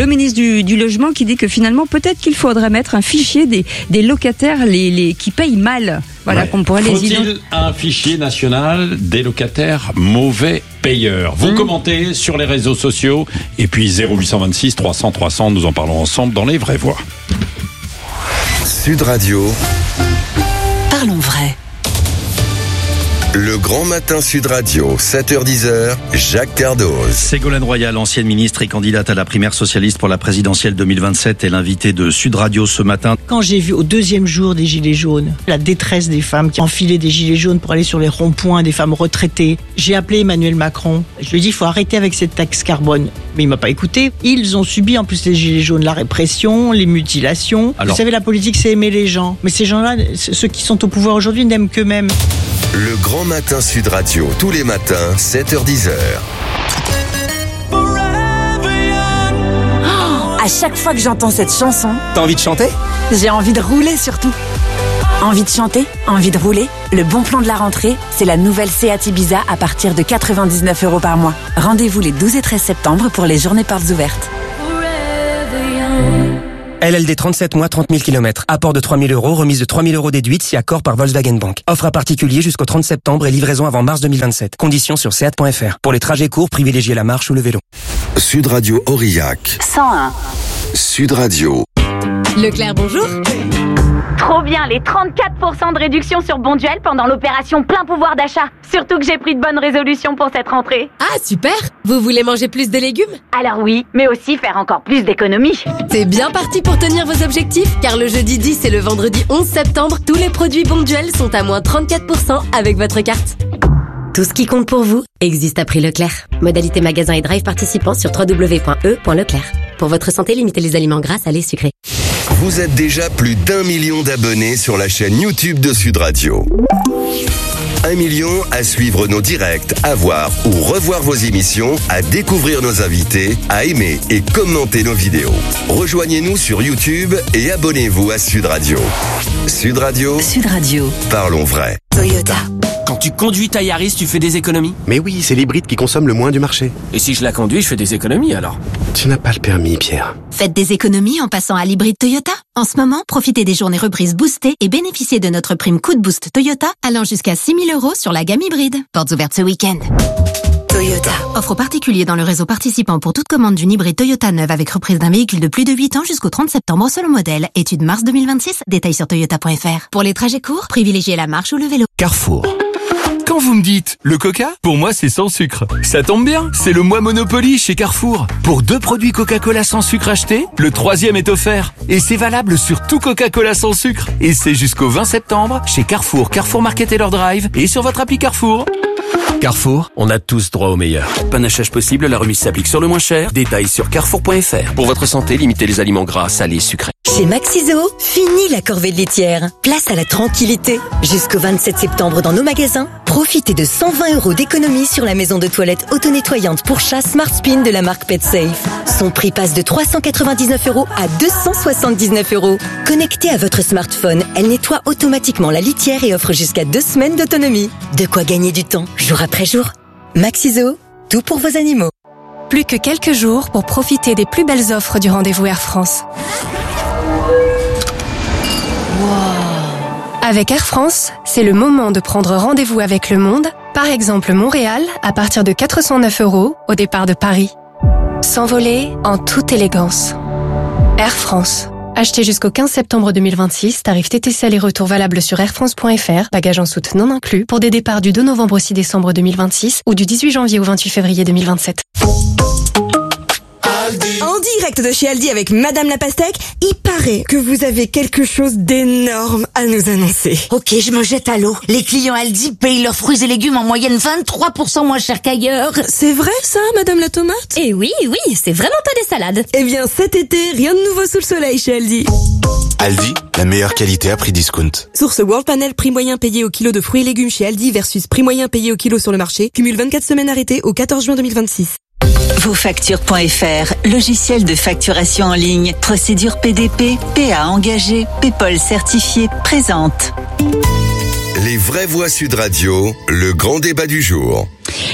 le ministre du, du Logement qui dit que finalement, peut-être qu'il faudrait mettre un fichier des, des locataires les, les, qui payent mal. Voilà, ouais. qu'on pourrait Faut-il les identifier. un fichier national des locataires mauvais payeurs? Vous mmh. commentez sur les réseaux sociaux et puis zéro huit cent vingt-six trois cents trois cents, nous en parlons ensemble dans les vraies voix. Sud Radio. Parlons vrai. Le grand matin Sud Radio, sept heures dix, Jacques Cardoz. Ségolène Royal, ancienne ministre et candidate à la primaire socialiste pour la présidentielle deux mille vingt-sept, est l'invitée de Sud Radio ce matin. Quand j'ai vu au deuxième jour des gilets jaunes, la détresse des femmes qui enfilaient des gilets jaunes pour aller sur les ronds-points, des femmes retraitées, j'ai appelé Emmanuel Macron. Je lui ai dit, il faut arrêter avec cette taxe carbone. Mais il m'a pas écouté. Ils ont subi en plus les gilets jaunes, la répression, les mutilations. Alors, vous savez, la politique, c'est aimer les gens. Mais ces gens-là, ceux qui sont au pouvoir aujourd'hui, n'aiment qu'eux-mêmes. Le grand matin Sud Radio, tous les matins, sept heures dix. Oh, à chaque fois que j'entends cette chanson, t'as envie de chanter? J'ai envie de rouler surtout. Envie de chanter, envie de rouler. Le bon plan de la rentrée, c'est la nouvelle Seat Ibiza à partir de quatre-vingt-dix-neuf euros par mois. Rendez-vous les douze et treize septembre pour les journées portes ouvertes. L L D trente-sept mois, trente mille kilomètres. Apport de trois mille euros, remise de trois mille euros déduite si accord par Volkswagen Bank. Offre à particulier jusqu'au trente septembre et livraison avant mars deux mille vingt-sept. Conditions sur seat point f r. Pour les trajets courts, privilégiez la marche ou le vélo. Sud Radio Aurillac. cent un. Sud Radio. Leclerc, bonjour. Trop bien, les trente-quatre pour cent de réduction sur Bonduel pendant l'opération plein pouvoir d'achat. Surtout que j'ai pris de bonnes résolutions pour cette rentrée. Ah, super! Vous voulez manger plus de légumes? Alors oui, mais aussi faire encore plus d'économies. C'est bien parti pour tenir vos objectifs, car le jeudi dix et le vendredi onze septembre, tous les produits Bonduel sont à moins trente-quatre pour cent avec votre carte. Tout ce qui compte pour vous existe à prix Leclerc. Modalité magasin et drive participants sur w w w point e point leclerc. Pour votre santé, limitez les aliments gras, salés, sucrés. Vous êtes déjà plus d'un million d'abonnés sur la chaîne YouTube de Sud Radio. Un million à suivre nos directs, à voir ou revoir vos émissions, à découvrir nos invités, à aimer et commenter nos vidéos. Rejoignez-nous sur YouTube et abonnez-vous à Sud Radio. Sud Radio. Sud Radio. Parlons vrai. Toyota. Quand tu conduis ta Yaris, tu fais des économies? Mais oui, c'est l'hybride qui consomme le moins du marché. Et si je la conduis, je fais des économies alors? Tu n'as pas le permis, Pierre. Faites des économies en passant à l'hybride Toyota. En ce moment, profitez des journées reprises boostées et bénéficiez de notre prime coup de boost Toyota allant jusqu'à six mille euros sur la gamme hybride. Portes ouvertes ce week-end. Toyota. Offre particulier dans le réseau participant pour toute commande d'une hybride Toyota neuve avec reprise d'un véhicule de plus de huit ans jusqu'au trente septembre selon modèle. Étude mars deux mille vingt-six. Détails sur toyota point f r. Pour les trajets courts, privilégiez la marche ou le vélo. Carrefour. Quand vous me dites le coca, pour moi c'est sans sucre. Ça tombe bien, c'est le mois Monopoly chez Carrefour. Pour deux produits Coca-Cola sans sucre achetés, le troisième est offert. Et c'est valable sur tout Coca-Cola sans sucre. Et c'est jusqu'au vingt septembre chez Carrefour, Carrefour Market et leur drive et sur votre appli Carrefour. Carrefour, on a tous droit au meilleur. Panachage possible, la remise s'applique sur le moins cher. Détails sur carrefour point f r. Pour votre santé, limitez les aliments gras, salés, sucrés. Chez Maxiso, fini la corvée de laitière. Place à la tranquillité. Jusqu'au vingt-sept septembre dans nos magasins, profitez de cent vingt euros d'économie sur la maison de toilette auto-nettoyante pour chat Smart Spin de la marque PetSafe. Son prix passe de trois cent quatre-vingt-dix-neuf euros à deux cent soixante-dix-neuf euros. Connectée à votre smartphone, elle nettoie automatiquement la litière et offre jusqu'à deux semaines d'autonomie. De quoi gagner du temps, jour après jour. Maxiso, tout pour vos animaux. Plus que quelques jours pour profiter des plus belles offres du rendez-vous Air France. Avec Air France, c'est le moment de prendre rendez-vous avec le monde. Par exemple, Montréal, à partir de quatre cent neuf euros au départ de Paris. S'envoler en toute élégance. Air France. Achetez jusqu'au quinze septembre deux mille vingt-six, tarif T T C aller-retour valable sur airfrance point f r, bagages en soute non inclus, pour des départs du deux novembre au six décembre deux mille vingt-six ou du dix-huit janvier au vingt-huit février deux mille vingt-sept. En direct de chez Aldi avec Madame la Pastèque, il paraît que vous avez quelque chose d'énorme à nous annoncer. Ok, je me jette à l'eau. Les clients Aldi payent leurs fruits et légumes en moyenne vingt-trois pour cent moins cher qu'ailleurs. C'est vrai ça, Madame la Tomate? Eh oui, oui, c'est vraiment pas des salades. Eh bien, cet été, rien de nouveau sous le soleil chez Aldi. Aldi, la meilleure qualité à prix discount. Source World Panel, prix moyen payé au kilo de fruits et légumes chez Aldi versus prix moyen payé au kilo sur le marché. Cumule vingt-quatre semaines arrêtées au quatorze juin deux mille vingt-six. Vos factures point f r, logiciel de facturation en ligne, procédure P D P, P A engagé, PayPal certifié, présente. Les vraies voix Sud Radio, le grand débat du jour.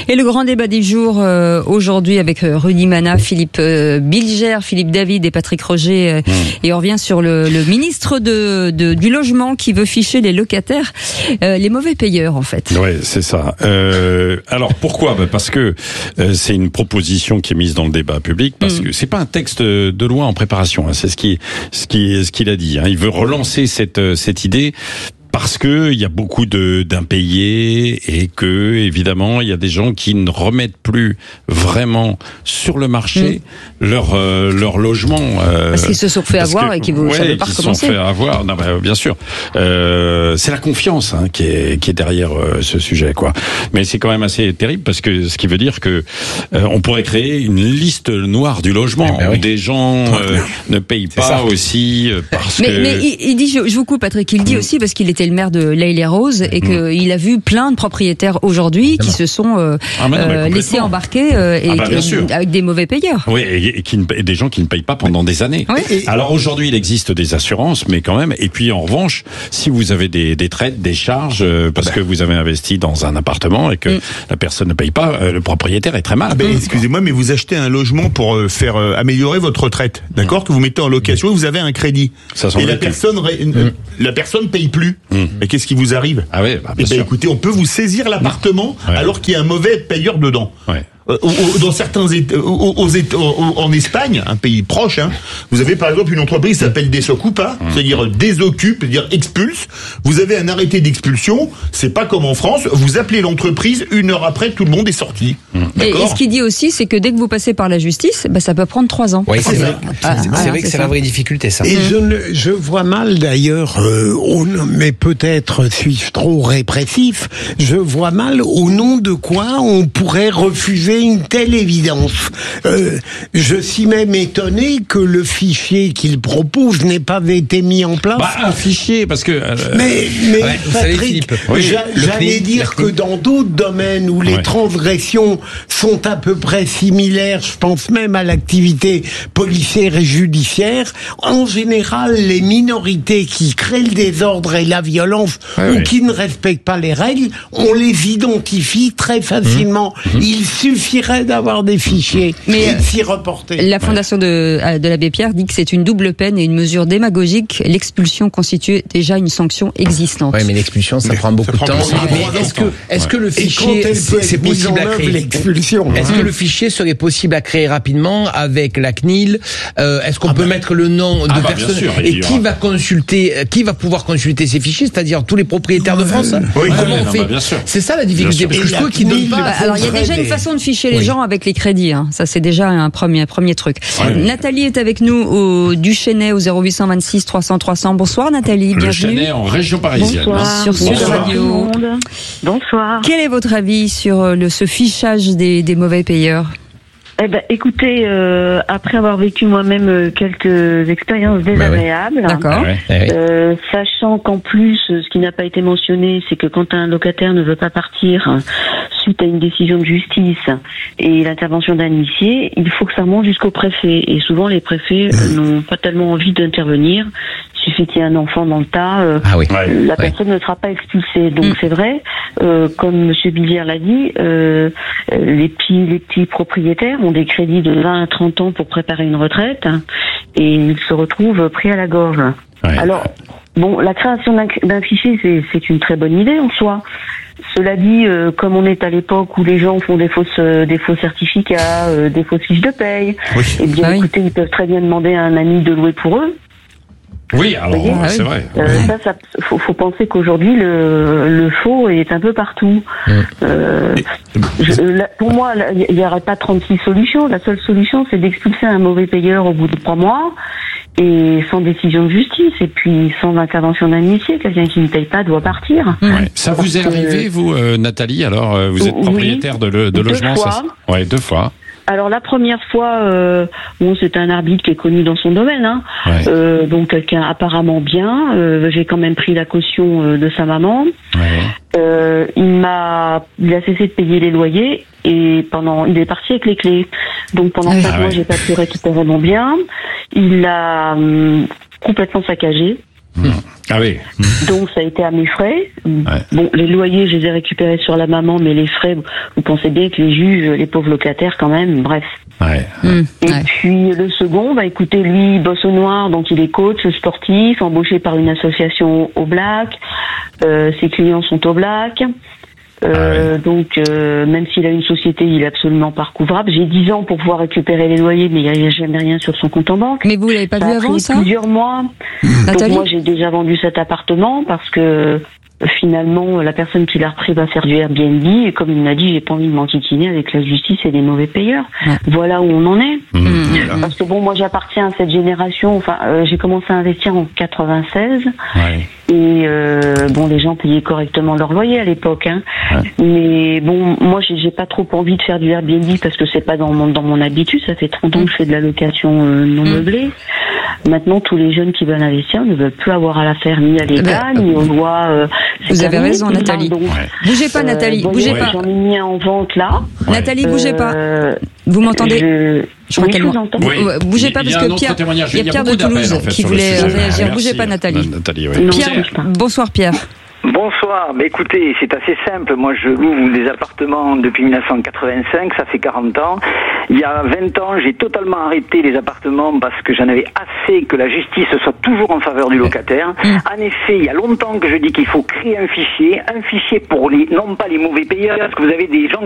Et le grand débat du jour euh, aujourd'hui avec euh, Rudy Mana, Philippe euh, Bilger, Philippe David et Patrick Roger. Euh, mmh. Et on revient sur le, le ministre de, de, du logement qui veut ficher les locataires, euh, les mauvais payeurs en fait. Ouais, c'est ça. Euh, alors pourquoi ? Bah parce que euh, c'est une proposition qui est mise dans le débat public, parce mmh. que c'est pas un texte de loi en préparation. Hein, c'est ce qui, ce qui, ce qu'il a dit. Hein. Il veut relancer cette, cette idée. Parce que il y a beaucoup de d'impayés et que évidemment il y a des gens qui ne remettent plus vraiment sur le marché mmh. leur euh, leur logement euh, parce qu'ils se sont fait avoir que, et qu'ils ne ouais, savent pas recommencer. Ils se sont fait avoir. Non, bah, bien sûr. Euh, c'est la confiance hein, qui est qui est derrière euh, ce sujet quoi. Mais c'est quand même assez terrible parce que ce qui veut dire que euh, on pourrait créer une liste noire du logement eh ben où oui. des gens euh, ne payent c'est pas ça. aussi euh, parce mais, que. Mais il, il dit je, je vous coupe Patrick. Il dit mmh. aussi parce qu'il était le maire de L'Haÿ-les-Roses et qu'il a vu plein de propriétaires aujourd'hui qui se sont euh, ah non, euh, laissés embarquer euh, et, ah bah, et, avec des mauvais payeurs. Oui, et, et, qui ne, et des gens qui ne payent pas pendant des années. Oui. Et, alors aujourd'hui, il existe des assurances, mais quand même. Et puis en revanche, si vous avez des, des traites, des charges, euh, parce bah. que vous avez investi dans un appartement et que mm. la personne ne paye pas, euh, le propriétaire est très mal. Ah bah, excusez-moi, mais vous achetez un logement pour euh, faire euh, améliorer votre retraite, d'accord, mm. que vous mettez en location et vous avez un crédit. Ça et la personne, mm. la personne paye plus. Mm. Mais qu'est-ce qui vous arrive ? Ah oui, bah, bien eh ben, sûr. Écoutez, on peut vous saisir l'appartement ouais. alors qu'il y a un mauvais payeur dedans. Ouais. Euh, dans certains États, aux, aux, aux, en Espagne, un pays proche, hein, vous avez par exemple une entreprise qui s'appelle Desocupa, mmh. c'est-à-dire désoccupe, c'est-à-dire expulse. Vous avez un arrêté d'expulsion, c'est pas comme en France. Vous appelez l'entreprise, une heure après, tout le monde est sorti. Mmh. Et, et ce qu'il dit aussi, c'est que dès que vous passez par la justice, bah, ça peut prendre trois ans. Oui, c'est vrai. Ah, c'est, c'est vrai que c'est, c'est la vraie difficulté, ça. Et mmh. je, je vois mal d'ailleurs, euh, au, mais peut-être suis-je trop répressif. Je vois mal au nom de quoi on pourrait refuser une telle évidence. Euh, je suis même étonné que le fichier qu'il propose n'ait pas été mis en place. Bah, un fichier, parce que... Euh, mais, mais ouais, Patrick, savez, oui, j'a, j'allais clé, dire que dans d'autres domaines où les ouais. transgressions sont à peu près similaires, je pense même à l'activité policière et judiciaire, en général, les minorités qui créent le désordre et la violence ouais, ou ouais. qui ne respectent pas les règles, on les identifie très facilement. Mmh. Il suffirait d'avoir des fichiers mais et de s'y reporter. La fondation de, de l'abbé Pierre dit que c'est une double peine et une mesure démagogique. L'expulsion constitue déjà une sanction existante. Oui, mais l'expulsion, ça mais prend beaucoup ça de temps. temps. Mais est-ce que, est-ce que le fichier, c'est, c'est possible à créer l'expulsion Est-ce que le fichier serait possible à créer rapidement avec la C N I L euh, Est-ce qu'on ah peut bah, mettre le nom de ah bah personnes sûr, et qui va consulter, qui va pouvoir consulter ces fichiers, c'est-à-dire tous les propriétaires de France hein oui, Comment oui, on fait bah, C'est ça la difficulté, parce que je trouve qu'ils donnent pas. Alors il y a déjà une façon de ficher les oui. gens avec les crédits. Hein. Ça, c'est déjà un premier, premier truc. Ouais. Nathalie est avec nous au du Chênay au zéro huit cent vingt-six trois cents trois cents. Bonsoir Nathalie, le bienvenue. Chênay en région parisienne. Bonsoir. Sur Sud Radio. Bonsoir. Quel est votre avis sur le, ce fichage des, des mauvais payeurs ? Eh ben, écoutez, euh, après avoir vécu moi-même quelques expériences désagréables, bah oui. D'accord. Euh, sachant qu'en plus, ce qui n'a pas été mentionné, c'est que quand un locataire ne veut pas partir suite à une décision de justice et l'intervention d'un huissier, il faut que ça remonte jusqu'au préfet. Et souvent, les préfets n'ont pas tellement envie d'intervenir. Il suffit qu'il y ait un enfant dans le tas, euh, ah oui. la ouais. personne ouais. ne sera pas expulsée. Donc mmh. c'est vrai, euh, comme M. Billière l'a dit, euh, les petits, les petits propriétaires ont des crédits de vingt à trente ans pour préparer une retraite et ils se retrouvent pris à la gorge. Ouais. Alors, bon, la création d'un, d'un fichier, c'est, c'est une très bonne idée en soi. Cela dit, euh, comme on est à l'époque où les gens font des fausses, euh, des faux certificats, euh, des fausses fiches de paye, oui. eh bien, ah oui. écoutez, ils peuvent très bien demander à un ami de louer pour eux. Oui, alors voyez, c'est vrai. Euh, oui. Ça, ça faut, faut penser qu'aujourd'hui le, le faux est un peu partout. Mmh. Euh, je, là, pour moi, il n'y aurait pas trente-six solutions. La seule solution, c'est d'expulser un mauvais payeur au bout de trois mois et sans décision de justice et puis sans intervention d'un huissier. Quelqu'un qui ne paye pas doit partir. Mmh. Ouais. Ça vous est arrivé, vous, euh, Nathalie? Alors, euh, vous êtes propriétaire oui, de, le, de logement, fois. ça? Ouais, deux fois. Alors la première fois, euh, bon, c'est un arbitre qui est connu dans son domaine, hein. Ouais. Euh, donc quelqu'un apparemment bien. Euh, j'ai quand même pris la caution euh, de sa maman. Ouais. Euh, il m'a, il a cessé de payer les loyers et pendant, il est parti avec les clés. Donc pendant cinq ah mois, ouais. j'ai pas pu récupérer mon bien. Il l'a hum, complètement saccagé. Mmh. Ah oui. Donc ça a été à mes frais. Ouais. Bon, les loyers, je les ai récupérés sur la maman, mais les frais, vous pensez bien que les juges, les pauvres locataires quand même, bref. Ouais. Mmh, Et ouais. puis le second, bah écoutez, lui, il bosse au noir, donc il est coach sportif, embauché par une association au black. Euh, ses clients sont au black. Euh, ah ouais. Donc, euh, même s'il a une société, il est absolument pas recouvrable. J'ai dix ans pour pouvoir récupérer les loyers, mais il n'y a jamais rien sur son compte en banque. Mais vous l'avez pas ça vu a avant, pris ça plusieurs mois. Nathalie Donc moi, j'ai déjà vendu cet appartement parce que finalement, la personne qui l'a repris va faire du Airbnb et comme il m'a dit, j'ai pas envie de m'enquiquiner avec la justice et les mauvais payeurs. Ouais. Voilà où on en est. Mmh. Parce que bon, moi, j'appartiens à cette génération. Enfin, euh, j'ai commencé à investir en quatre-vingt-seize. Ouais. Et euh, bon, les gens payaient correctement leur loyer à l'époque, hein. Ouais. Mais bon, moi, j'ai, j'ai pas trop envie de faire du Airbnb parce que c'est pas dans mon dans mon habitude. Ça fait trente ans que je fais de la location euh, non mmh. meublée. Maintenant, tous les jeunes qui veulent investir ne veulent plus avoir à la faire ni à l'État, ben, ni aux lois. Euh, vous avez raison, Nathalie. Donc, ouais. Bougez pas, Nathalie. Euh, bougez ouais. pas. J'en ai mis un en vente là. Ouais. Nathalie, bougez pas. Euh, vous m'entendez? Je... Je crois oui, qu'elle m'entend. Oui. Bougez pas parce que Pierre, il y a Pierre de Toulouse en fait, qui voulait réagir. Merci. Bougez pas, Nathalie. Nathalie oui. Pierre, bonsoir Pierre. Bonsoir, mais écoutez, c'est assez simple. Moi, je loue des appartements depuis mille neuf cent quatre-vingt-cinq, ça fait quarante ans. Il y a vingt ans, j'ai totalement arrêté les appartements parce que j'en avais assez que la justice soit toujours en faveur du locataire. Mmh. En effet, il y a longtemps que je dis qu'il faut créer un fichier, un fichier pour les, non pas les mauvais payeurs, parce que vous avez des gens